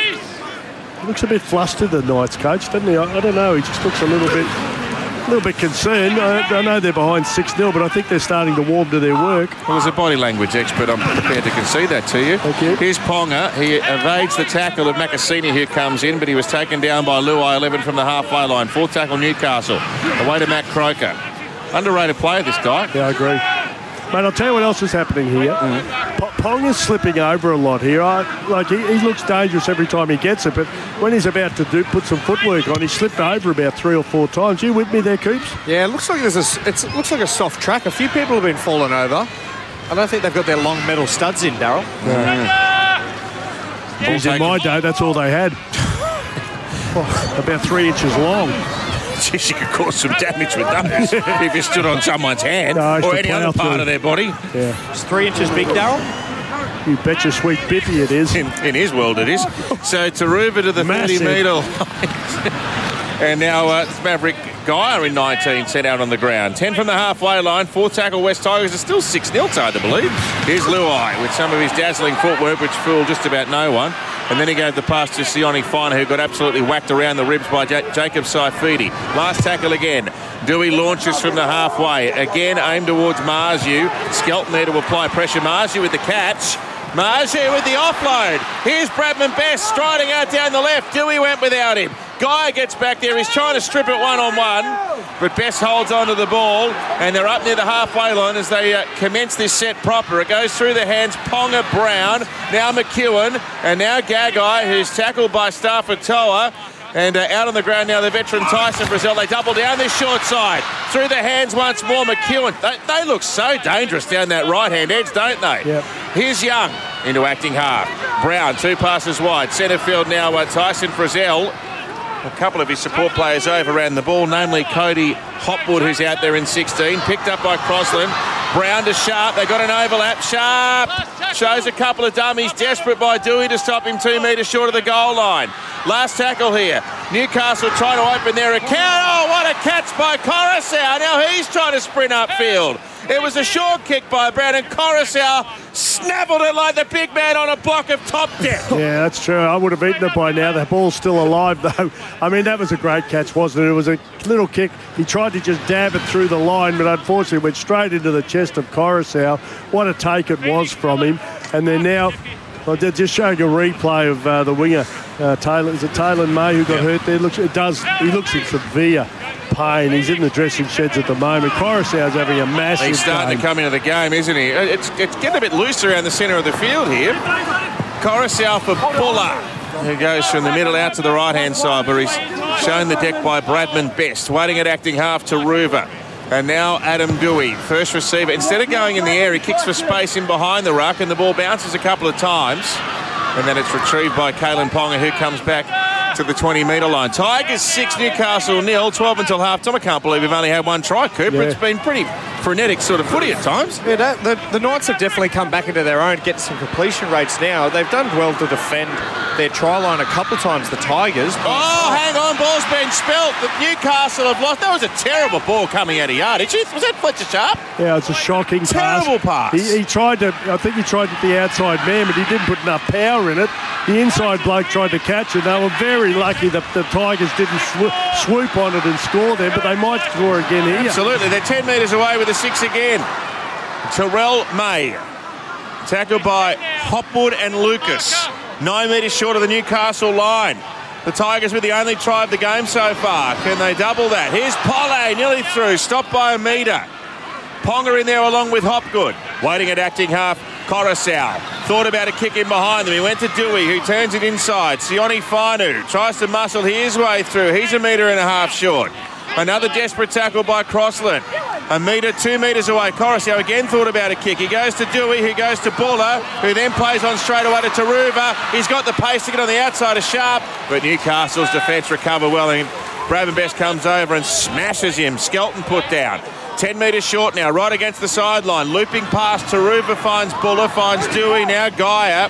He looks a bit flustered, the Knights coach, doesn't he? I, I don't know. He just looks a little bit a little bit concerned. I, I know they're behind six nil, but I think they're starting to warm to their work. Well, as a body language expert, I'm prepared to concede that to you. Thank you. Here's Ponga. He evades the tackle of Makasini, who comes in, but he was taken down by Luai eleven from the halfway line. Fourth tackle, Newcastle. Away to Matt Croker. Underrated player, this guy. Yeah, I agree. Mate, I'll tell you what else is happening here. Mm. P- Pong is slipping over a lot here. I, like he, he looks dangerous every time he gets it, but when he's about to do put some footwork on, he slipped over about three or four times. You with me there, Coops? Yeah, it looks like there's a, it's, it looks like a soft track. A few people have been falling over. I don't think they've got their long metal studs in, Darryl. Mm. In my day, that's all they had. Oh, about three inches long. Jeez, you could cause some damage with those if you stood on someone's hand no, or any other part through. of their body. Yeah. It's three inches big, Darryl. You bet your sweet bippy it is. In, in his world it is. So Taruva to the Massive. thirty metre line. And now uh, Maverick Geyer in nineteen sent out on the ground. ten from the halfway line. Fourth tackle West Tigers are still six nil, it's hard to believe. Here's Luai with some of his dazzling footwork, which fooled just about no one. And then he gave the pass to Sione Finer, who got absolutely whacked around the ribs by J- Jacob Saifidi. Last tackle again. Dewey launches from the halfway. Again aimed towards Marju. Skelton there to apply pressure. Marju with the catch. Marju with the offload. Here's Bradman Best striding out down the left. Dewey went without him. Geyer gets back there. He's trying to strip it one-on-one, but Best holds onto the ball, and they're up near the halfway line as they uh, commence this set proper. It goes through the hands. Ponga, Brown, now McEwen, and now Gagai, who's tackled by Stafford Toa. And uh, out on the ground now, the veteran Tyson Brazil. They double down this short side. Through the hands once more, McEwen. They, they look so dangerous down that right-hand edge, don't they? Yep. Here's Young into acting half. Brown, two passes wide. Centre field now, uh, Tyson Brazil. A couple of his support players overran the ball, namely Cody Hopwood, who's out there in sixteen. Picked up by Crossland. Brown to Sharp. They got an overlap. Sharp shows a couple of dummies. Desperate by Dewey to stop him two metres short of the goal line. Last tackle here. Newcastle trying to open their account. Oh, what a catch by Coruscant. Now he's trying to sprint upfield. It was a short kick by Brown, and Coruscant snabbled it like the big man on a block of top deck. Yeah, that's true. I would have eaten it by now. The ball's still alive, though. I mean, that was a great catch, wasn't it? It was a little kick. He tried to just dab it through the line, but unfortunately went straight into the chest of Coruscant. What a take it was from him. And then now, well, they're just showing a replay of uh, the winger, uh, Taylor. Is it Taylor May who got yep. hurt there? Looks, it does. He looks in severe pain. He's in the dressing sheds at the moment. Coruscant's having a massive He's starting game. to come into the game, isn't he? It's, it's getting a bit loose around the centre of the field here. Coruscant for Buller, who goes from the middle out to the right-hand side, but he's shown the deck by Bradman Best. Waiting at acting half to Ruva. And now Adam Dewey, first receiver. Instead of going in the air, he kicks for space in behind the ruck, and the ball bounces a couple of times. And then it's retrieved by Kalen Ponga, who comes back to the twenty metre line. Tigers six, Newcastle nil, twelve until half time. I can't believe we've only had one try, Cooper. Yeah. It's been pretty frenetic sort of footy at times. Yeah, that, the, the Knights have definitely come back into their own, getting some completion rates now. They've done well to defend their try line a couple of times, the Tigers. Oh, hang on, ball's been spelt. The Newcastle have lost. That was a terrible ball coming out of yardage. Was that Fletcher Sharp? Yeah, it's a shocking Terrible pass. pass. He, he tried to, I think he tried at the outside man, but he didn't put enough power in it. The inside bloke tried to catch it. They were very lucky that the Tigers didn't sw- swoop on it and score there, but they might score again here. Absolutely. They're ten metres away with a six again. Terrell May. Tackled by Hopwood and Lucas. Nine metres short of the Newcastle line. The Tigers with the only try of the game so far. Can they double that? Here's Polle, nearly through. Stopped by a metre. Ponga in there along with Hopgood. Waiting at acting half, Coruscant. Thought about a kick in behind them. He went to Dewey, who turns it inside. Sione Fainu tries to muscle his way through. He's a metre and a half short. Another desperate tackle by Crossland. A metre, two metres away. Coruscant again thought about a kick. He goes to Dewey, who goes to Buller, who then plays on straight away to Taruva. He's got the pace to get on the outside of Sharp, but Newcastle's defence recover well, and Braben Best comes over and smashes him. Skelton put down. ten metres short now, right against the sideline. Looping past Taruva, finds Buller, finds Dewey, now Geyer.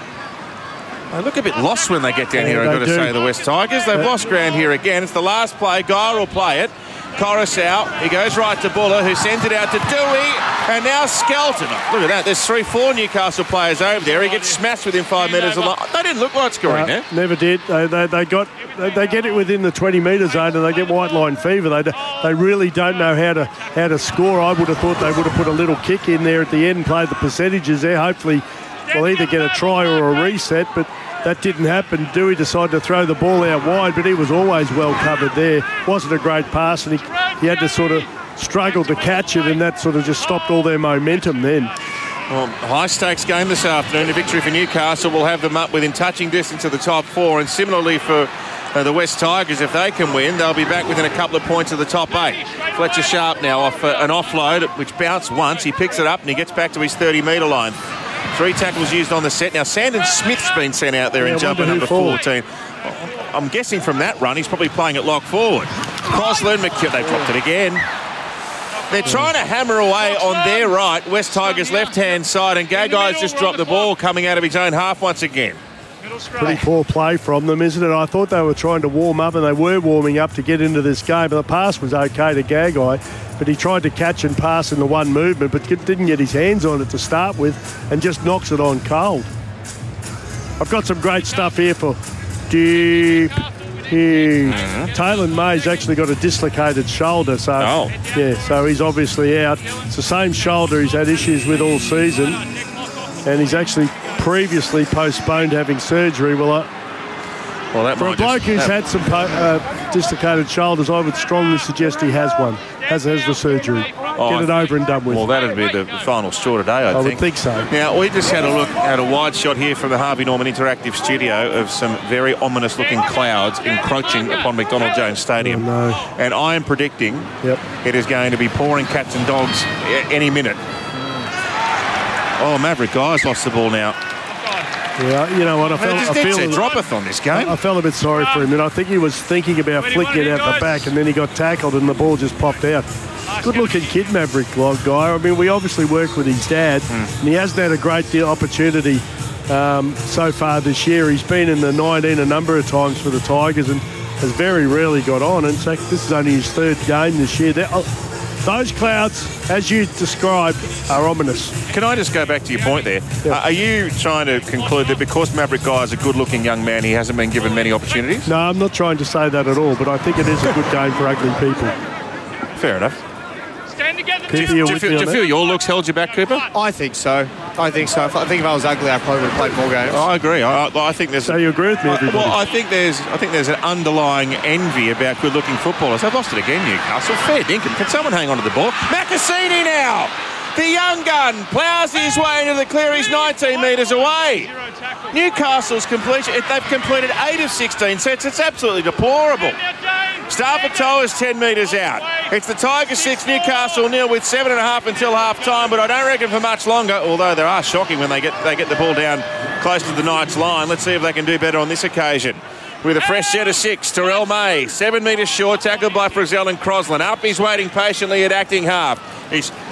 They look a bit lost when they get down Yeah, here, I've got to do. say, the West Tigers. They've lost ground here again. It's the last play. Geyer will play it. Coruscant, he goes right to Buller, who sends it out to Dewey, and now Skelton. Look at that, there's three, four Newcastle players over there. He gets smashed within five metres of the line. They didn't look like scoring Uh, there. Never did. They, they, they got they, they get it within the twenty metre zone and they get white line fever. They do, they really don't know how to how to score. I would have thought they would have put a little kick in there at the end and played the percentages there. Hopefully we'll either get a try or a reset, but that didn't happen. Dewey decided to throw the ball out wide, but he was always well covered there. Wasn't a great pass, and he, he had to sort of struggle to catch it, and that sort of just stopped all their momentum then. Well, high-stakes game this afternoon. A victory for Newcastle will have them up within touching distance of the top four, and similarly for uh, the West Tigers, if they can win, they'll be back within a couple of points of the top eight. Fletcher Sharp now off uh, an offload, which bounced once. He picks it up and he gets back to his thirty metre line. Three tackles used on the set. Now, Sandon Smith's been sent out there Yeah, in jumper wonder who number forward. fourteen. I'm guessing from that run, he's probably playing at lock forward. Crossland, McKeown, they dropped it again. They're trying to hammer away on their right, West Tigers' left-hand side, and Gagai's just dropped the ball coming out of his own half once again. Pretty poor play from them, isn't it? I thought they were trying to warm up, and they were warming up to get into this game. But the pass was okay to Gagai, but he tried to catch and pass in the one movement, but didn't get his hands on it to start with, and just knocks it on cold. I've got some great stuff here for deep huge. Mm-hmm. Taylor May's actually got a dislocated shoulder, so oh. yeah, so he's obviously out. It's the same shoulder he's had issues with all season, and he's actually previously postponed having surgery. Well, I, well that for a bloke who's had some po- uh, dislocated shoulders, I would strongly suggest he has one, has has the surgery. Oh, Get it over and done with. Well, that'd be the final straw today, I, I think. would think so. Now, we just had a look at a wide shot here from the Harvey Norman Interactive Studio of some very ominous-looking clouds encroaching upon McDonald Jones Stadium. Oh, no. And I am predicting Yep. it is going to be pouring cats and dogs a- any minute. Oh, Maverick Guy's lost the ball now. Yeah, you know what? I felt, Well, I there's feel a droppeth on this game. I felt a bit sorry for him, and I think he was thinking about flicking it out the back, and then he got tackled, and the ball just popped out. Good-looking kid, Maverick Guy. I mean, we obviously work with his dad, Mm. and he hasn't had a great deal opportunity um, so far this year. He's been in the nineteen a number of times for the Tigers and has very rarely got on. And so this is only his third game this year. They're, oh, those clouds, as you described, are ominous. Can I just go back to your point there? Yeah. Uh, are you trying to conclude that because Maverick Guy is a good-looking young man, he hasn't been given many opportunities? No, I'm not trying to say that at all, but I think it is a good game for ugly people. Fair enough. Stand together. Cooper, Do you're you with feel, me do on you feel that? your looks held you back, Cooper? I think so. I think so. If I think if I was ugly, I probably would have played more games. I agree. I, I think there's. So you agree with me, everybody? Well, I think there's. I think there's an underlying envy about good-looking footballers. They've lost it again, Newcastle. Fair dinkum. Can someone hang on to the ball? Macassini now. The young gun ploughs his way into the clear. He's nineteen metres away. Newcastle's completion. They've completed eight of sixteen sets. It's absolutely deplorable. Starfatoa is ten metres out. It's the Tigers six, Newcastle nil with seven and a half until half time, but I don't reckon for much longer, although they are shocking when they get they get the ball down close to the Knights line. Let's see if they can do better on this occasion. With a fresh set of six, Terrell May, seven metres short, tackled by Frizzell and Crossland. Up, he's waiting patiently at acting half. He's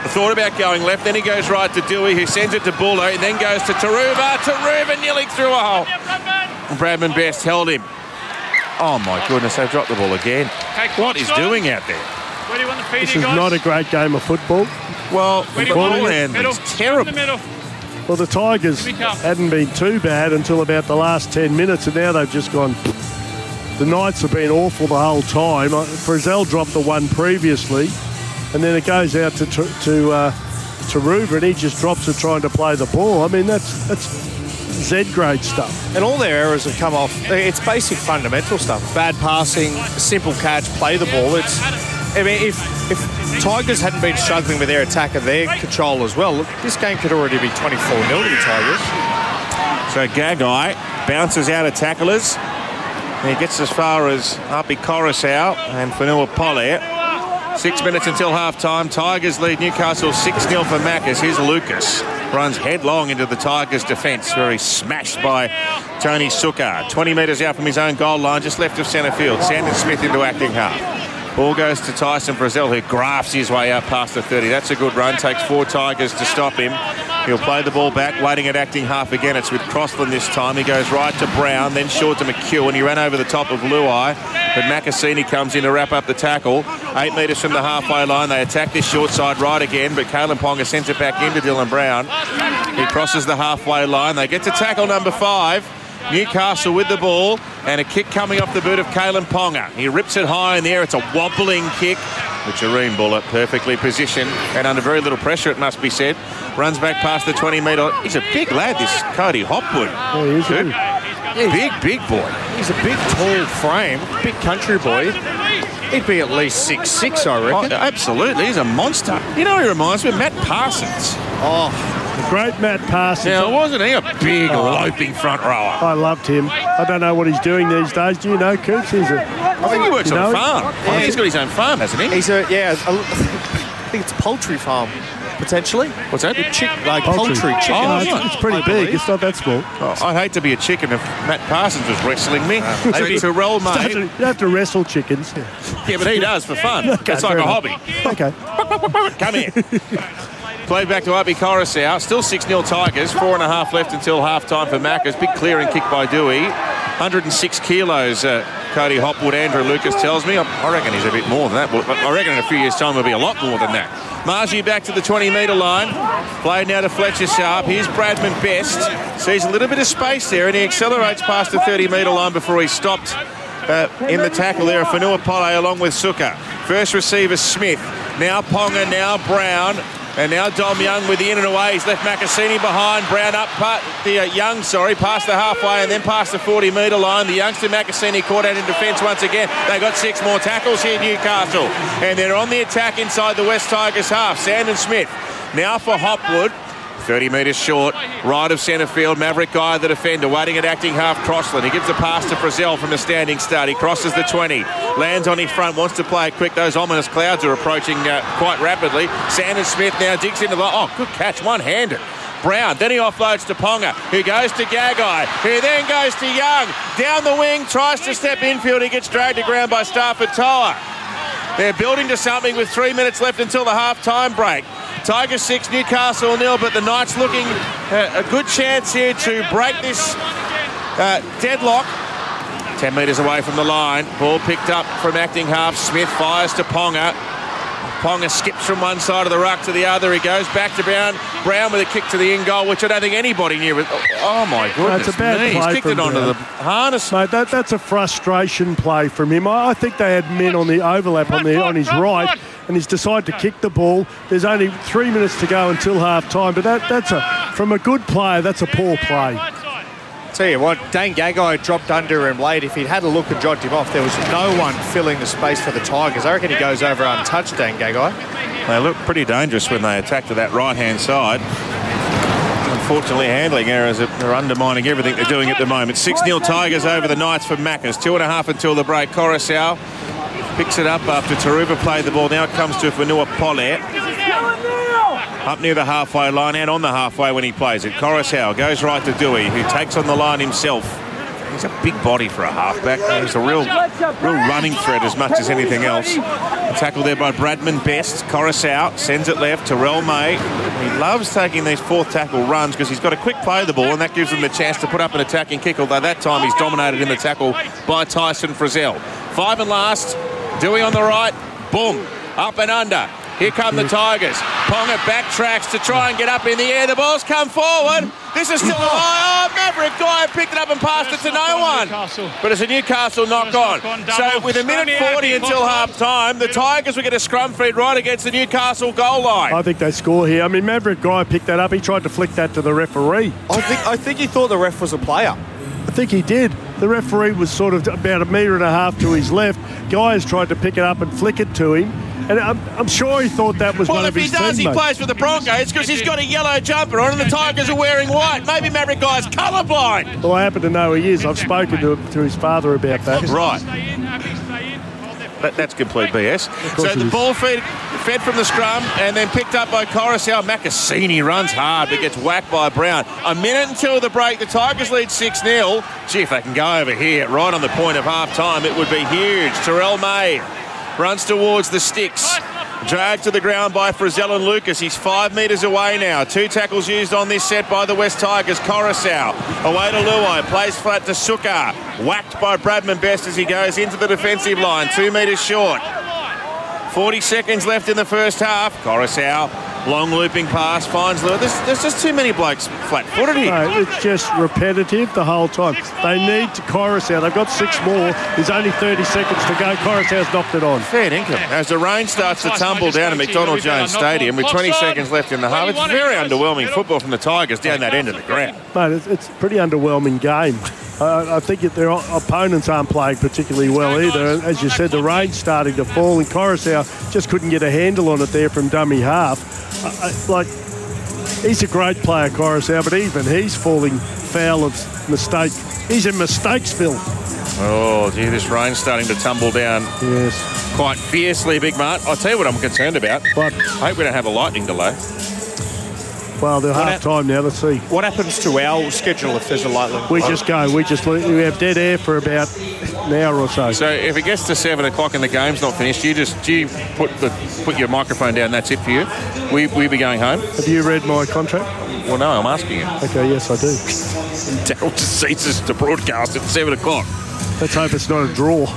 thought about going left, then he goes right to Dewey, who sends it to Buller, and then goes to Taruva. Taruva nearly through a hole. Bradman Best held him. Oh, my goodness, they've dropped the ball again. What is doing out there? Where do you want the feed, This is guys? not a great game of football. Well, Where the do you want ball it? handling's Middle. terrible. In the middle. Well, the Tigers hadn't been too bad until about the last ten minutes, and now they've just gone... The Knights have been awful the whole time. Uh, Frizzell dropped the one previously, and then it goes out to to, to uh, Taruva, and he just drops it trying to play the ball. I mean, that's that's Z-grade stuff. And all their errors have come off. It's basic fundamental stuff. Bad passing, simple catch, play the ball. It's. I mean, if if Tigers hadn't been struggling with their attack and their control as well, look, this game could already be twenty-four nil to the Tigers. So Gagai bounces out of tacklers. And he gets as far as Api Coruscant and Fanua Polet. Six minutes until half-time. Tigers lead Newcastle six nil for Macca's. Here's Lucas. Runs headlong into the Tigers' defence, where he's smashed by Tony Sukkar. twenty metres out from his own goal line, just left of centre field. Sandon Smith into acting half. Ball goes to Tyson Frizzell, who grafts his way up past the thirty. That's a good run. Takes four Tigers to stop him. He'll play the ball back, waiting at acting half again. It's with Crossland this time. He goes right to Brown, then short to McEwen. He ran over the top of Luai, but Macassini comes in to wrap up the tackle. Eight metres from the halfway line. They attack this short side right again, but Kalen Ponga sends it back into Dylan Brown. He crosses the halfway line. They get to tackle number five. Newcastle with the ball, and a kick coming off the boot of Kalen Ponga. He rips it high in the air. It's a wobbling kick. The Jareen Bullet perfectly positioned and under very little pressure, it must be said. Runs back past the twenty metre. He's a big lad, this Cody Hopwood. Yeah, he is Good. a Big, big boy. He's a big, tall frame, big country boy. He'd be at least six six, I Oh, reckon. absolutely, he's a monster. You know, he reminds me of Matt Parsons. Oh, The great Matt Parsons. Now, wasn't he a big, loping front rower? I loved him. I don't know what he's doing these days. Do you know, Coops? He's a... I think he works You on a know? farm. Yeah, he's got his own farm, hasn't he? he's a, yeah, a, I think it's a poultry farm, potentially. What's that? Chick, like Poultry. poultry, chicken. Oh, Oh, it's, right. it's pretty I big. believe. It's not that small. Oh, I'd hate to be a chicken if Matt Parsons was wrestling me. So maybe- Terrell You have, to, May. you have to wrestle chickens. Yeah, but he does for fun. Okay, It's like fair a enough. hobby. Okay. Come here. Played back to Api Coruscant. Still six nil Tigers. Four and a half left until half-time for Macca's. Big clearing kick by Dewey. one hundred six kilos, uh, Cody Hopwood. Andrew Lucas tells me. I, I reckon he's a bit more than that. But I reckon in a few years' time he'll be a lot more than that. Margie back to the twenty metre line. Played now to Fletcher Sharp. Here's Bradman Best. Sees a little bit of space there, and he accelerates past the thirty metre line before he's stopped uh, in the tackle there of Fanua Polet along with Sukkar. First receiver Smith. Now Ponga, now Brown. And now Dom Young with the in and away. He's left Macassini behind. Brown up, part, the uh, Young, sorry, past the halfway and then past the forty metre line. The youngster Macassini caught out in defence once again. They got six more tackles here, Newcastle. And they're on the attack inside the West Tigers half. Sandon Smith now for Hopwood. thirty metres short, right of centre field. Maverick Guy, the defender, waiting at acting half. Crossland. He gives the pass to Frizzell from a standing start. He crosses the twenty, lands on his front, wants to play it quick. Those ominous clouds are approaching uh, quite rapidly. Sandon Smith now digs into the... Oh, good catch, one-handed. Brown, then he offloads to Ponga, who goes to Gagai, who then goes to Young. Down the wing, tries to step infield. He gets dragged to ground by Stafford Toa. They're building to something with three minutes left until the half-time break. Tigers six, Newcastle nil, but the Knights looking uh, a good chance here to break this uh, deadlock. Ten metres away from the line. Ball picked up from acting half. Smith fires to Ponga. Ponga skips from one side of the ruck to the other. He goes back to Brown. Brown with a kick to the in goal, which I don't think anybody knew. Oh, my goodness. It's a bad me. play He's kicked it from onto Brown. the harness. Mate, that, that's a frustration play from him. I, I think they had men on the overlap on the on his right, and he's decided to kick the ball. There's only three minutes to go until half time, but that, that's a from a good player, that's a poor play. Tell you what, Dane Gagai dropped under him late. If he'd had a look and jogged him off, there was no one filling the space for the Tigers. I reckon he goes over untouched, Dane Gagai. They look pretty dangerous when they attack to that right-hand side. Unfortunately, handling errors are undermining everything they're doing at the moment. six nil Tigers over the Knights for Macca's. Two and a half until the break. Coruscant picks it up after Taruva played the ball. Now it comes to Fanua Polet. Up near the halfway line and on the halfway when he plays it. Coruscant goes right to Dewey, who takes on the line himself. He's a big body for a halfback. He's a real, real running threat as much as anything else. A tackle there by Bradman Best. Coruscant sends it left. Terrell May. He loves taking these fourth tackle runs because he's got a quick play of the ball, and that gives him the chance to put up an attacking kick, although that time he's dominated in the tackle by Tyson Frizzell. Five and last. Dewey on the right. Boom. Up and under. Here come the Tigers. Ponga backtracks to try and get up in the air. The ball's come forward. This is still alive. Oh, Maverick Guy picked it up and passed it to no one. But it's a Newcastle knock on. So with a minute forty until half time, the Tigers will get a scrum feed right against the Newcastle goal line. I think they score here. I mean, Maverick Guy picked that up. He tried to flick that to the referee. I think I think he thought the ref was a player. I think he did. The referee was sort of about a metre and a half to his left. Guy has tried to pick it up and flick it to him. And I'm, I'm sure he thought that was well, one of his teammates. Well, if he does, he plays for the Broncos because he's got a yellow jumper on and the Tigers are wearing white. Maybe Maverick Guy's colourblind. Well, I happen to know he is. I've spoken to, to his father about that. Right. That, that's complete B S. So the ball fed, fed from the scrum and then picked up by Coruscant. Macassini runs hard but gets whacked by Brown. A minute until the break. The Tigers lead six nil. Gee, if they can go over here right on the point of half-time, it would be huge. Terrell May runs towards the sticks. Dragged to the ground by Frizzell and Lucas. He's five metres away now. Two tackles used on this set by the West Tigers. Coruscant away to Luai. Plays flat to Sukkar. Whacked by Bradman Best as he goes into the defensive line. Two metres short. forty seconds left in the first half. Coruscant, long looping pass, finds Luai. There's, there's just too many blokes flat-footed here. No, it's just repetitive the whole time. They need to Coruscant. They've got six more. There's only thirty seconds to go. Coruscant's knocked it on. Fair income. As the rain starts to tumble down at McDonald Jones Stadium with twenty seconds left in the half, it's very underwhelming football from the Tigers down that end of the ground. Mate, it's, it's a pretty underwhelming game. Uh, I think that their opponents aren't playing particularly well either. As you said, the rain's starting to fall, and Coruscant just couldn't get a handle on it there from dummy half. Uh, like, he's a great player, Coruscant, but even he's falling foul of mistake. He's in Mistakesville. Oh, gee, this rain's starting to tumble down. Yes. Quite fiercely, Big Mart. I'll tell you what I'm concerned about. What? I hope we don't have a lightning delay. Well, they're half time now. Let's see. What happens to our schedule if there's a lightning? We just go. We just we have dead air for about an hour or so. So if it gets to seven o'clock and the game's not finished, you just do you put the put your microphone down. That's it for you. We we be going home. Have you read my contract? Well, no, I'm asking you. Okay, yes, I do. Daryl just ceases to broadcast at seven o'clock. Let's hope it's not a draw.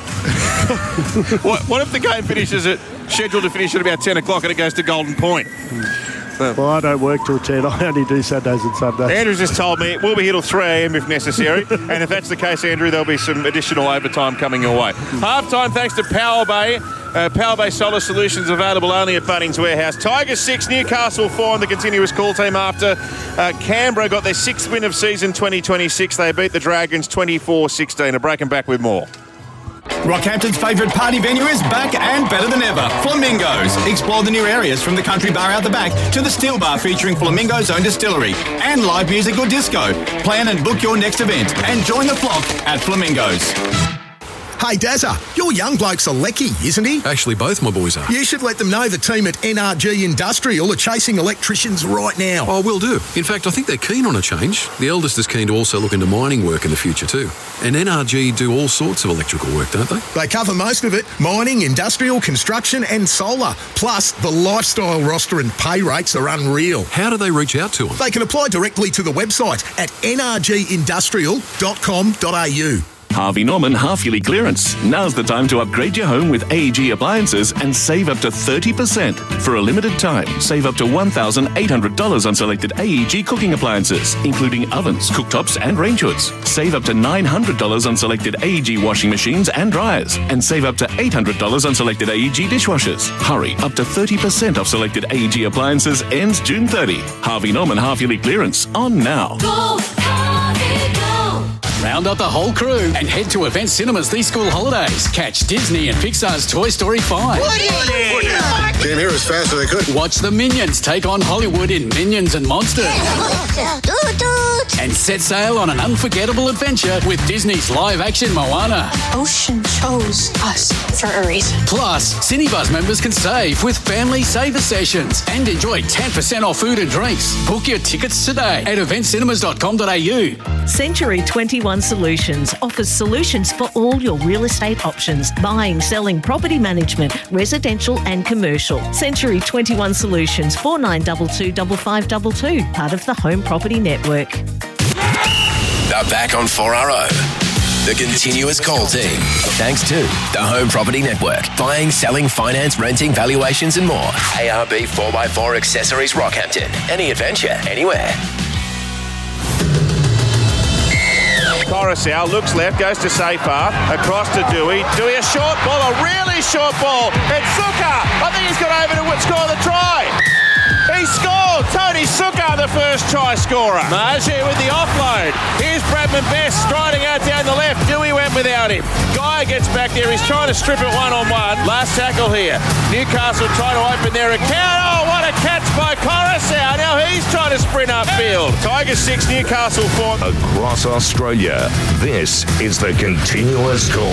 what, what if the game finishes at scheduled to finish at about ten o'clock and it goes to Golden Point? Well, I don't work till ten. I only do Saturdays and Sundays. Andrew's just told me we'll be here till three a.m. if necessary. And if that's the case, Andrew, there'll be some additional overtime coming your way. Half-time thanks to Power Bay. Uh, Power Bay Solar Solutions available only at Bunnings Warehouse. Tigers six, Newcastle four on the continuous call team after uh, Canberra got their sixth win of season twenty twenty-six. They beat the Dragons twenty-four sixteen. A break and back with more. Rockhampton's favourite party venue is back and better than ever. Flamingos. Explore the new areas from the country bar out the back to the steel bar featuring Flamingo's own distillery and live music or disco. Plan and book your next event and join the flock at Flamingos. Hey, Dazza, your young bloke's a lecky, isn't he? Actually, both my boys are. You should let them know the team at N R G Industrial are chasing electricians right now. Oh, will do. In fact, I think they're keen on a change. The eldest is keen to also look into mining work in the future too. And N R G do all sorts of electrical work, don't they? They cover most of it. Mining, industrial, construction and solar. Plus, the lifestyle roster and pay rates are unreal. How do they reach out to them? They can apply directly to the website at n r g industrial dot com dot a u. Harvey Norman half-yearly clearance. Now's the time to upgrade your home with A E G appliances and save up to thirty percent. For a limited time, save up to one thousand eight hundred dollars on selected A E G cooking appliances, including ovens, cooktops and range hoods. Save up to nine hundred dollars on selected A E G washing machines and dryers. And save up to eight hundred dollars on selected A E G dishwashers. Hurry, up to thirty percent off selected A E G appliances ends June thirtieth. Harvey Norman half-yearly clearance on now. Go, Harvey, go! Round up the whole crew and head to Event Cinemas these school holidays. Catch Disney and Pixar's Toy Story five. Woody! Woody! Came here as fast as they could. Watch the Minions take on Hollywood in Minions and Monsters. And set sail on an unforgettable adventure with Disney's live-action Moana. Ocean chose us for a reason. Plus, Cinebuzz members can save with Family Saver Sessions and enjoy ten percent off food and drinks. Book your tickets today at event cinemas dot com dot a u. Century twenty-one twenty-one Solutions offers solutions for all your real estate options: buying, selling, property management, residential and commercial. Century twenty-one Solutions, four nine two two five five two two, part of the Home Property Network. They're back on four R O. The continuous call team. Thanks to the Home Property Network. Buying, selling, finance, renting, valuations and more. A R B four by four Accessories Rockhampton. Any adventure, anywhere. Coruscant looks left, goes to Safar, across to Dewey. Dewey, a short ball, a really short ball. It's Sukkar. I think he's got over to score the try. He scored! Tony Sukkar, the first try scorer. Margie with the offload. Here's Bradman Best striding out down the left. Dewey went without him. Guy gets back there. He's trying to strip it one-on-one. Last tackle here. Newcastle trying to open their account. Oh, what a catch by Coruscant. Now he's trying to sprint upfield. Tigers six, Newcastle four. Across Australia, this is the continuous call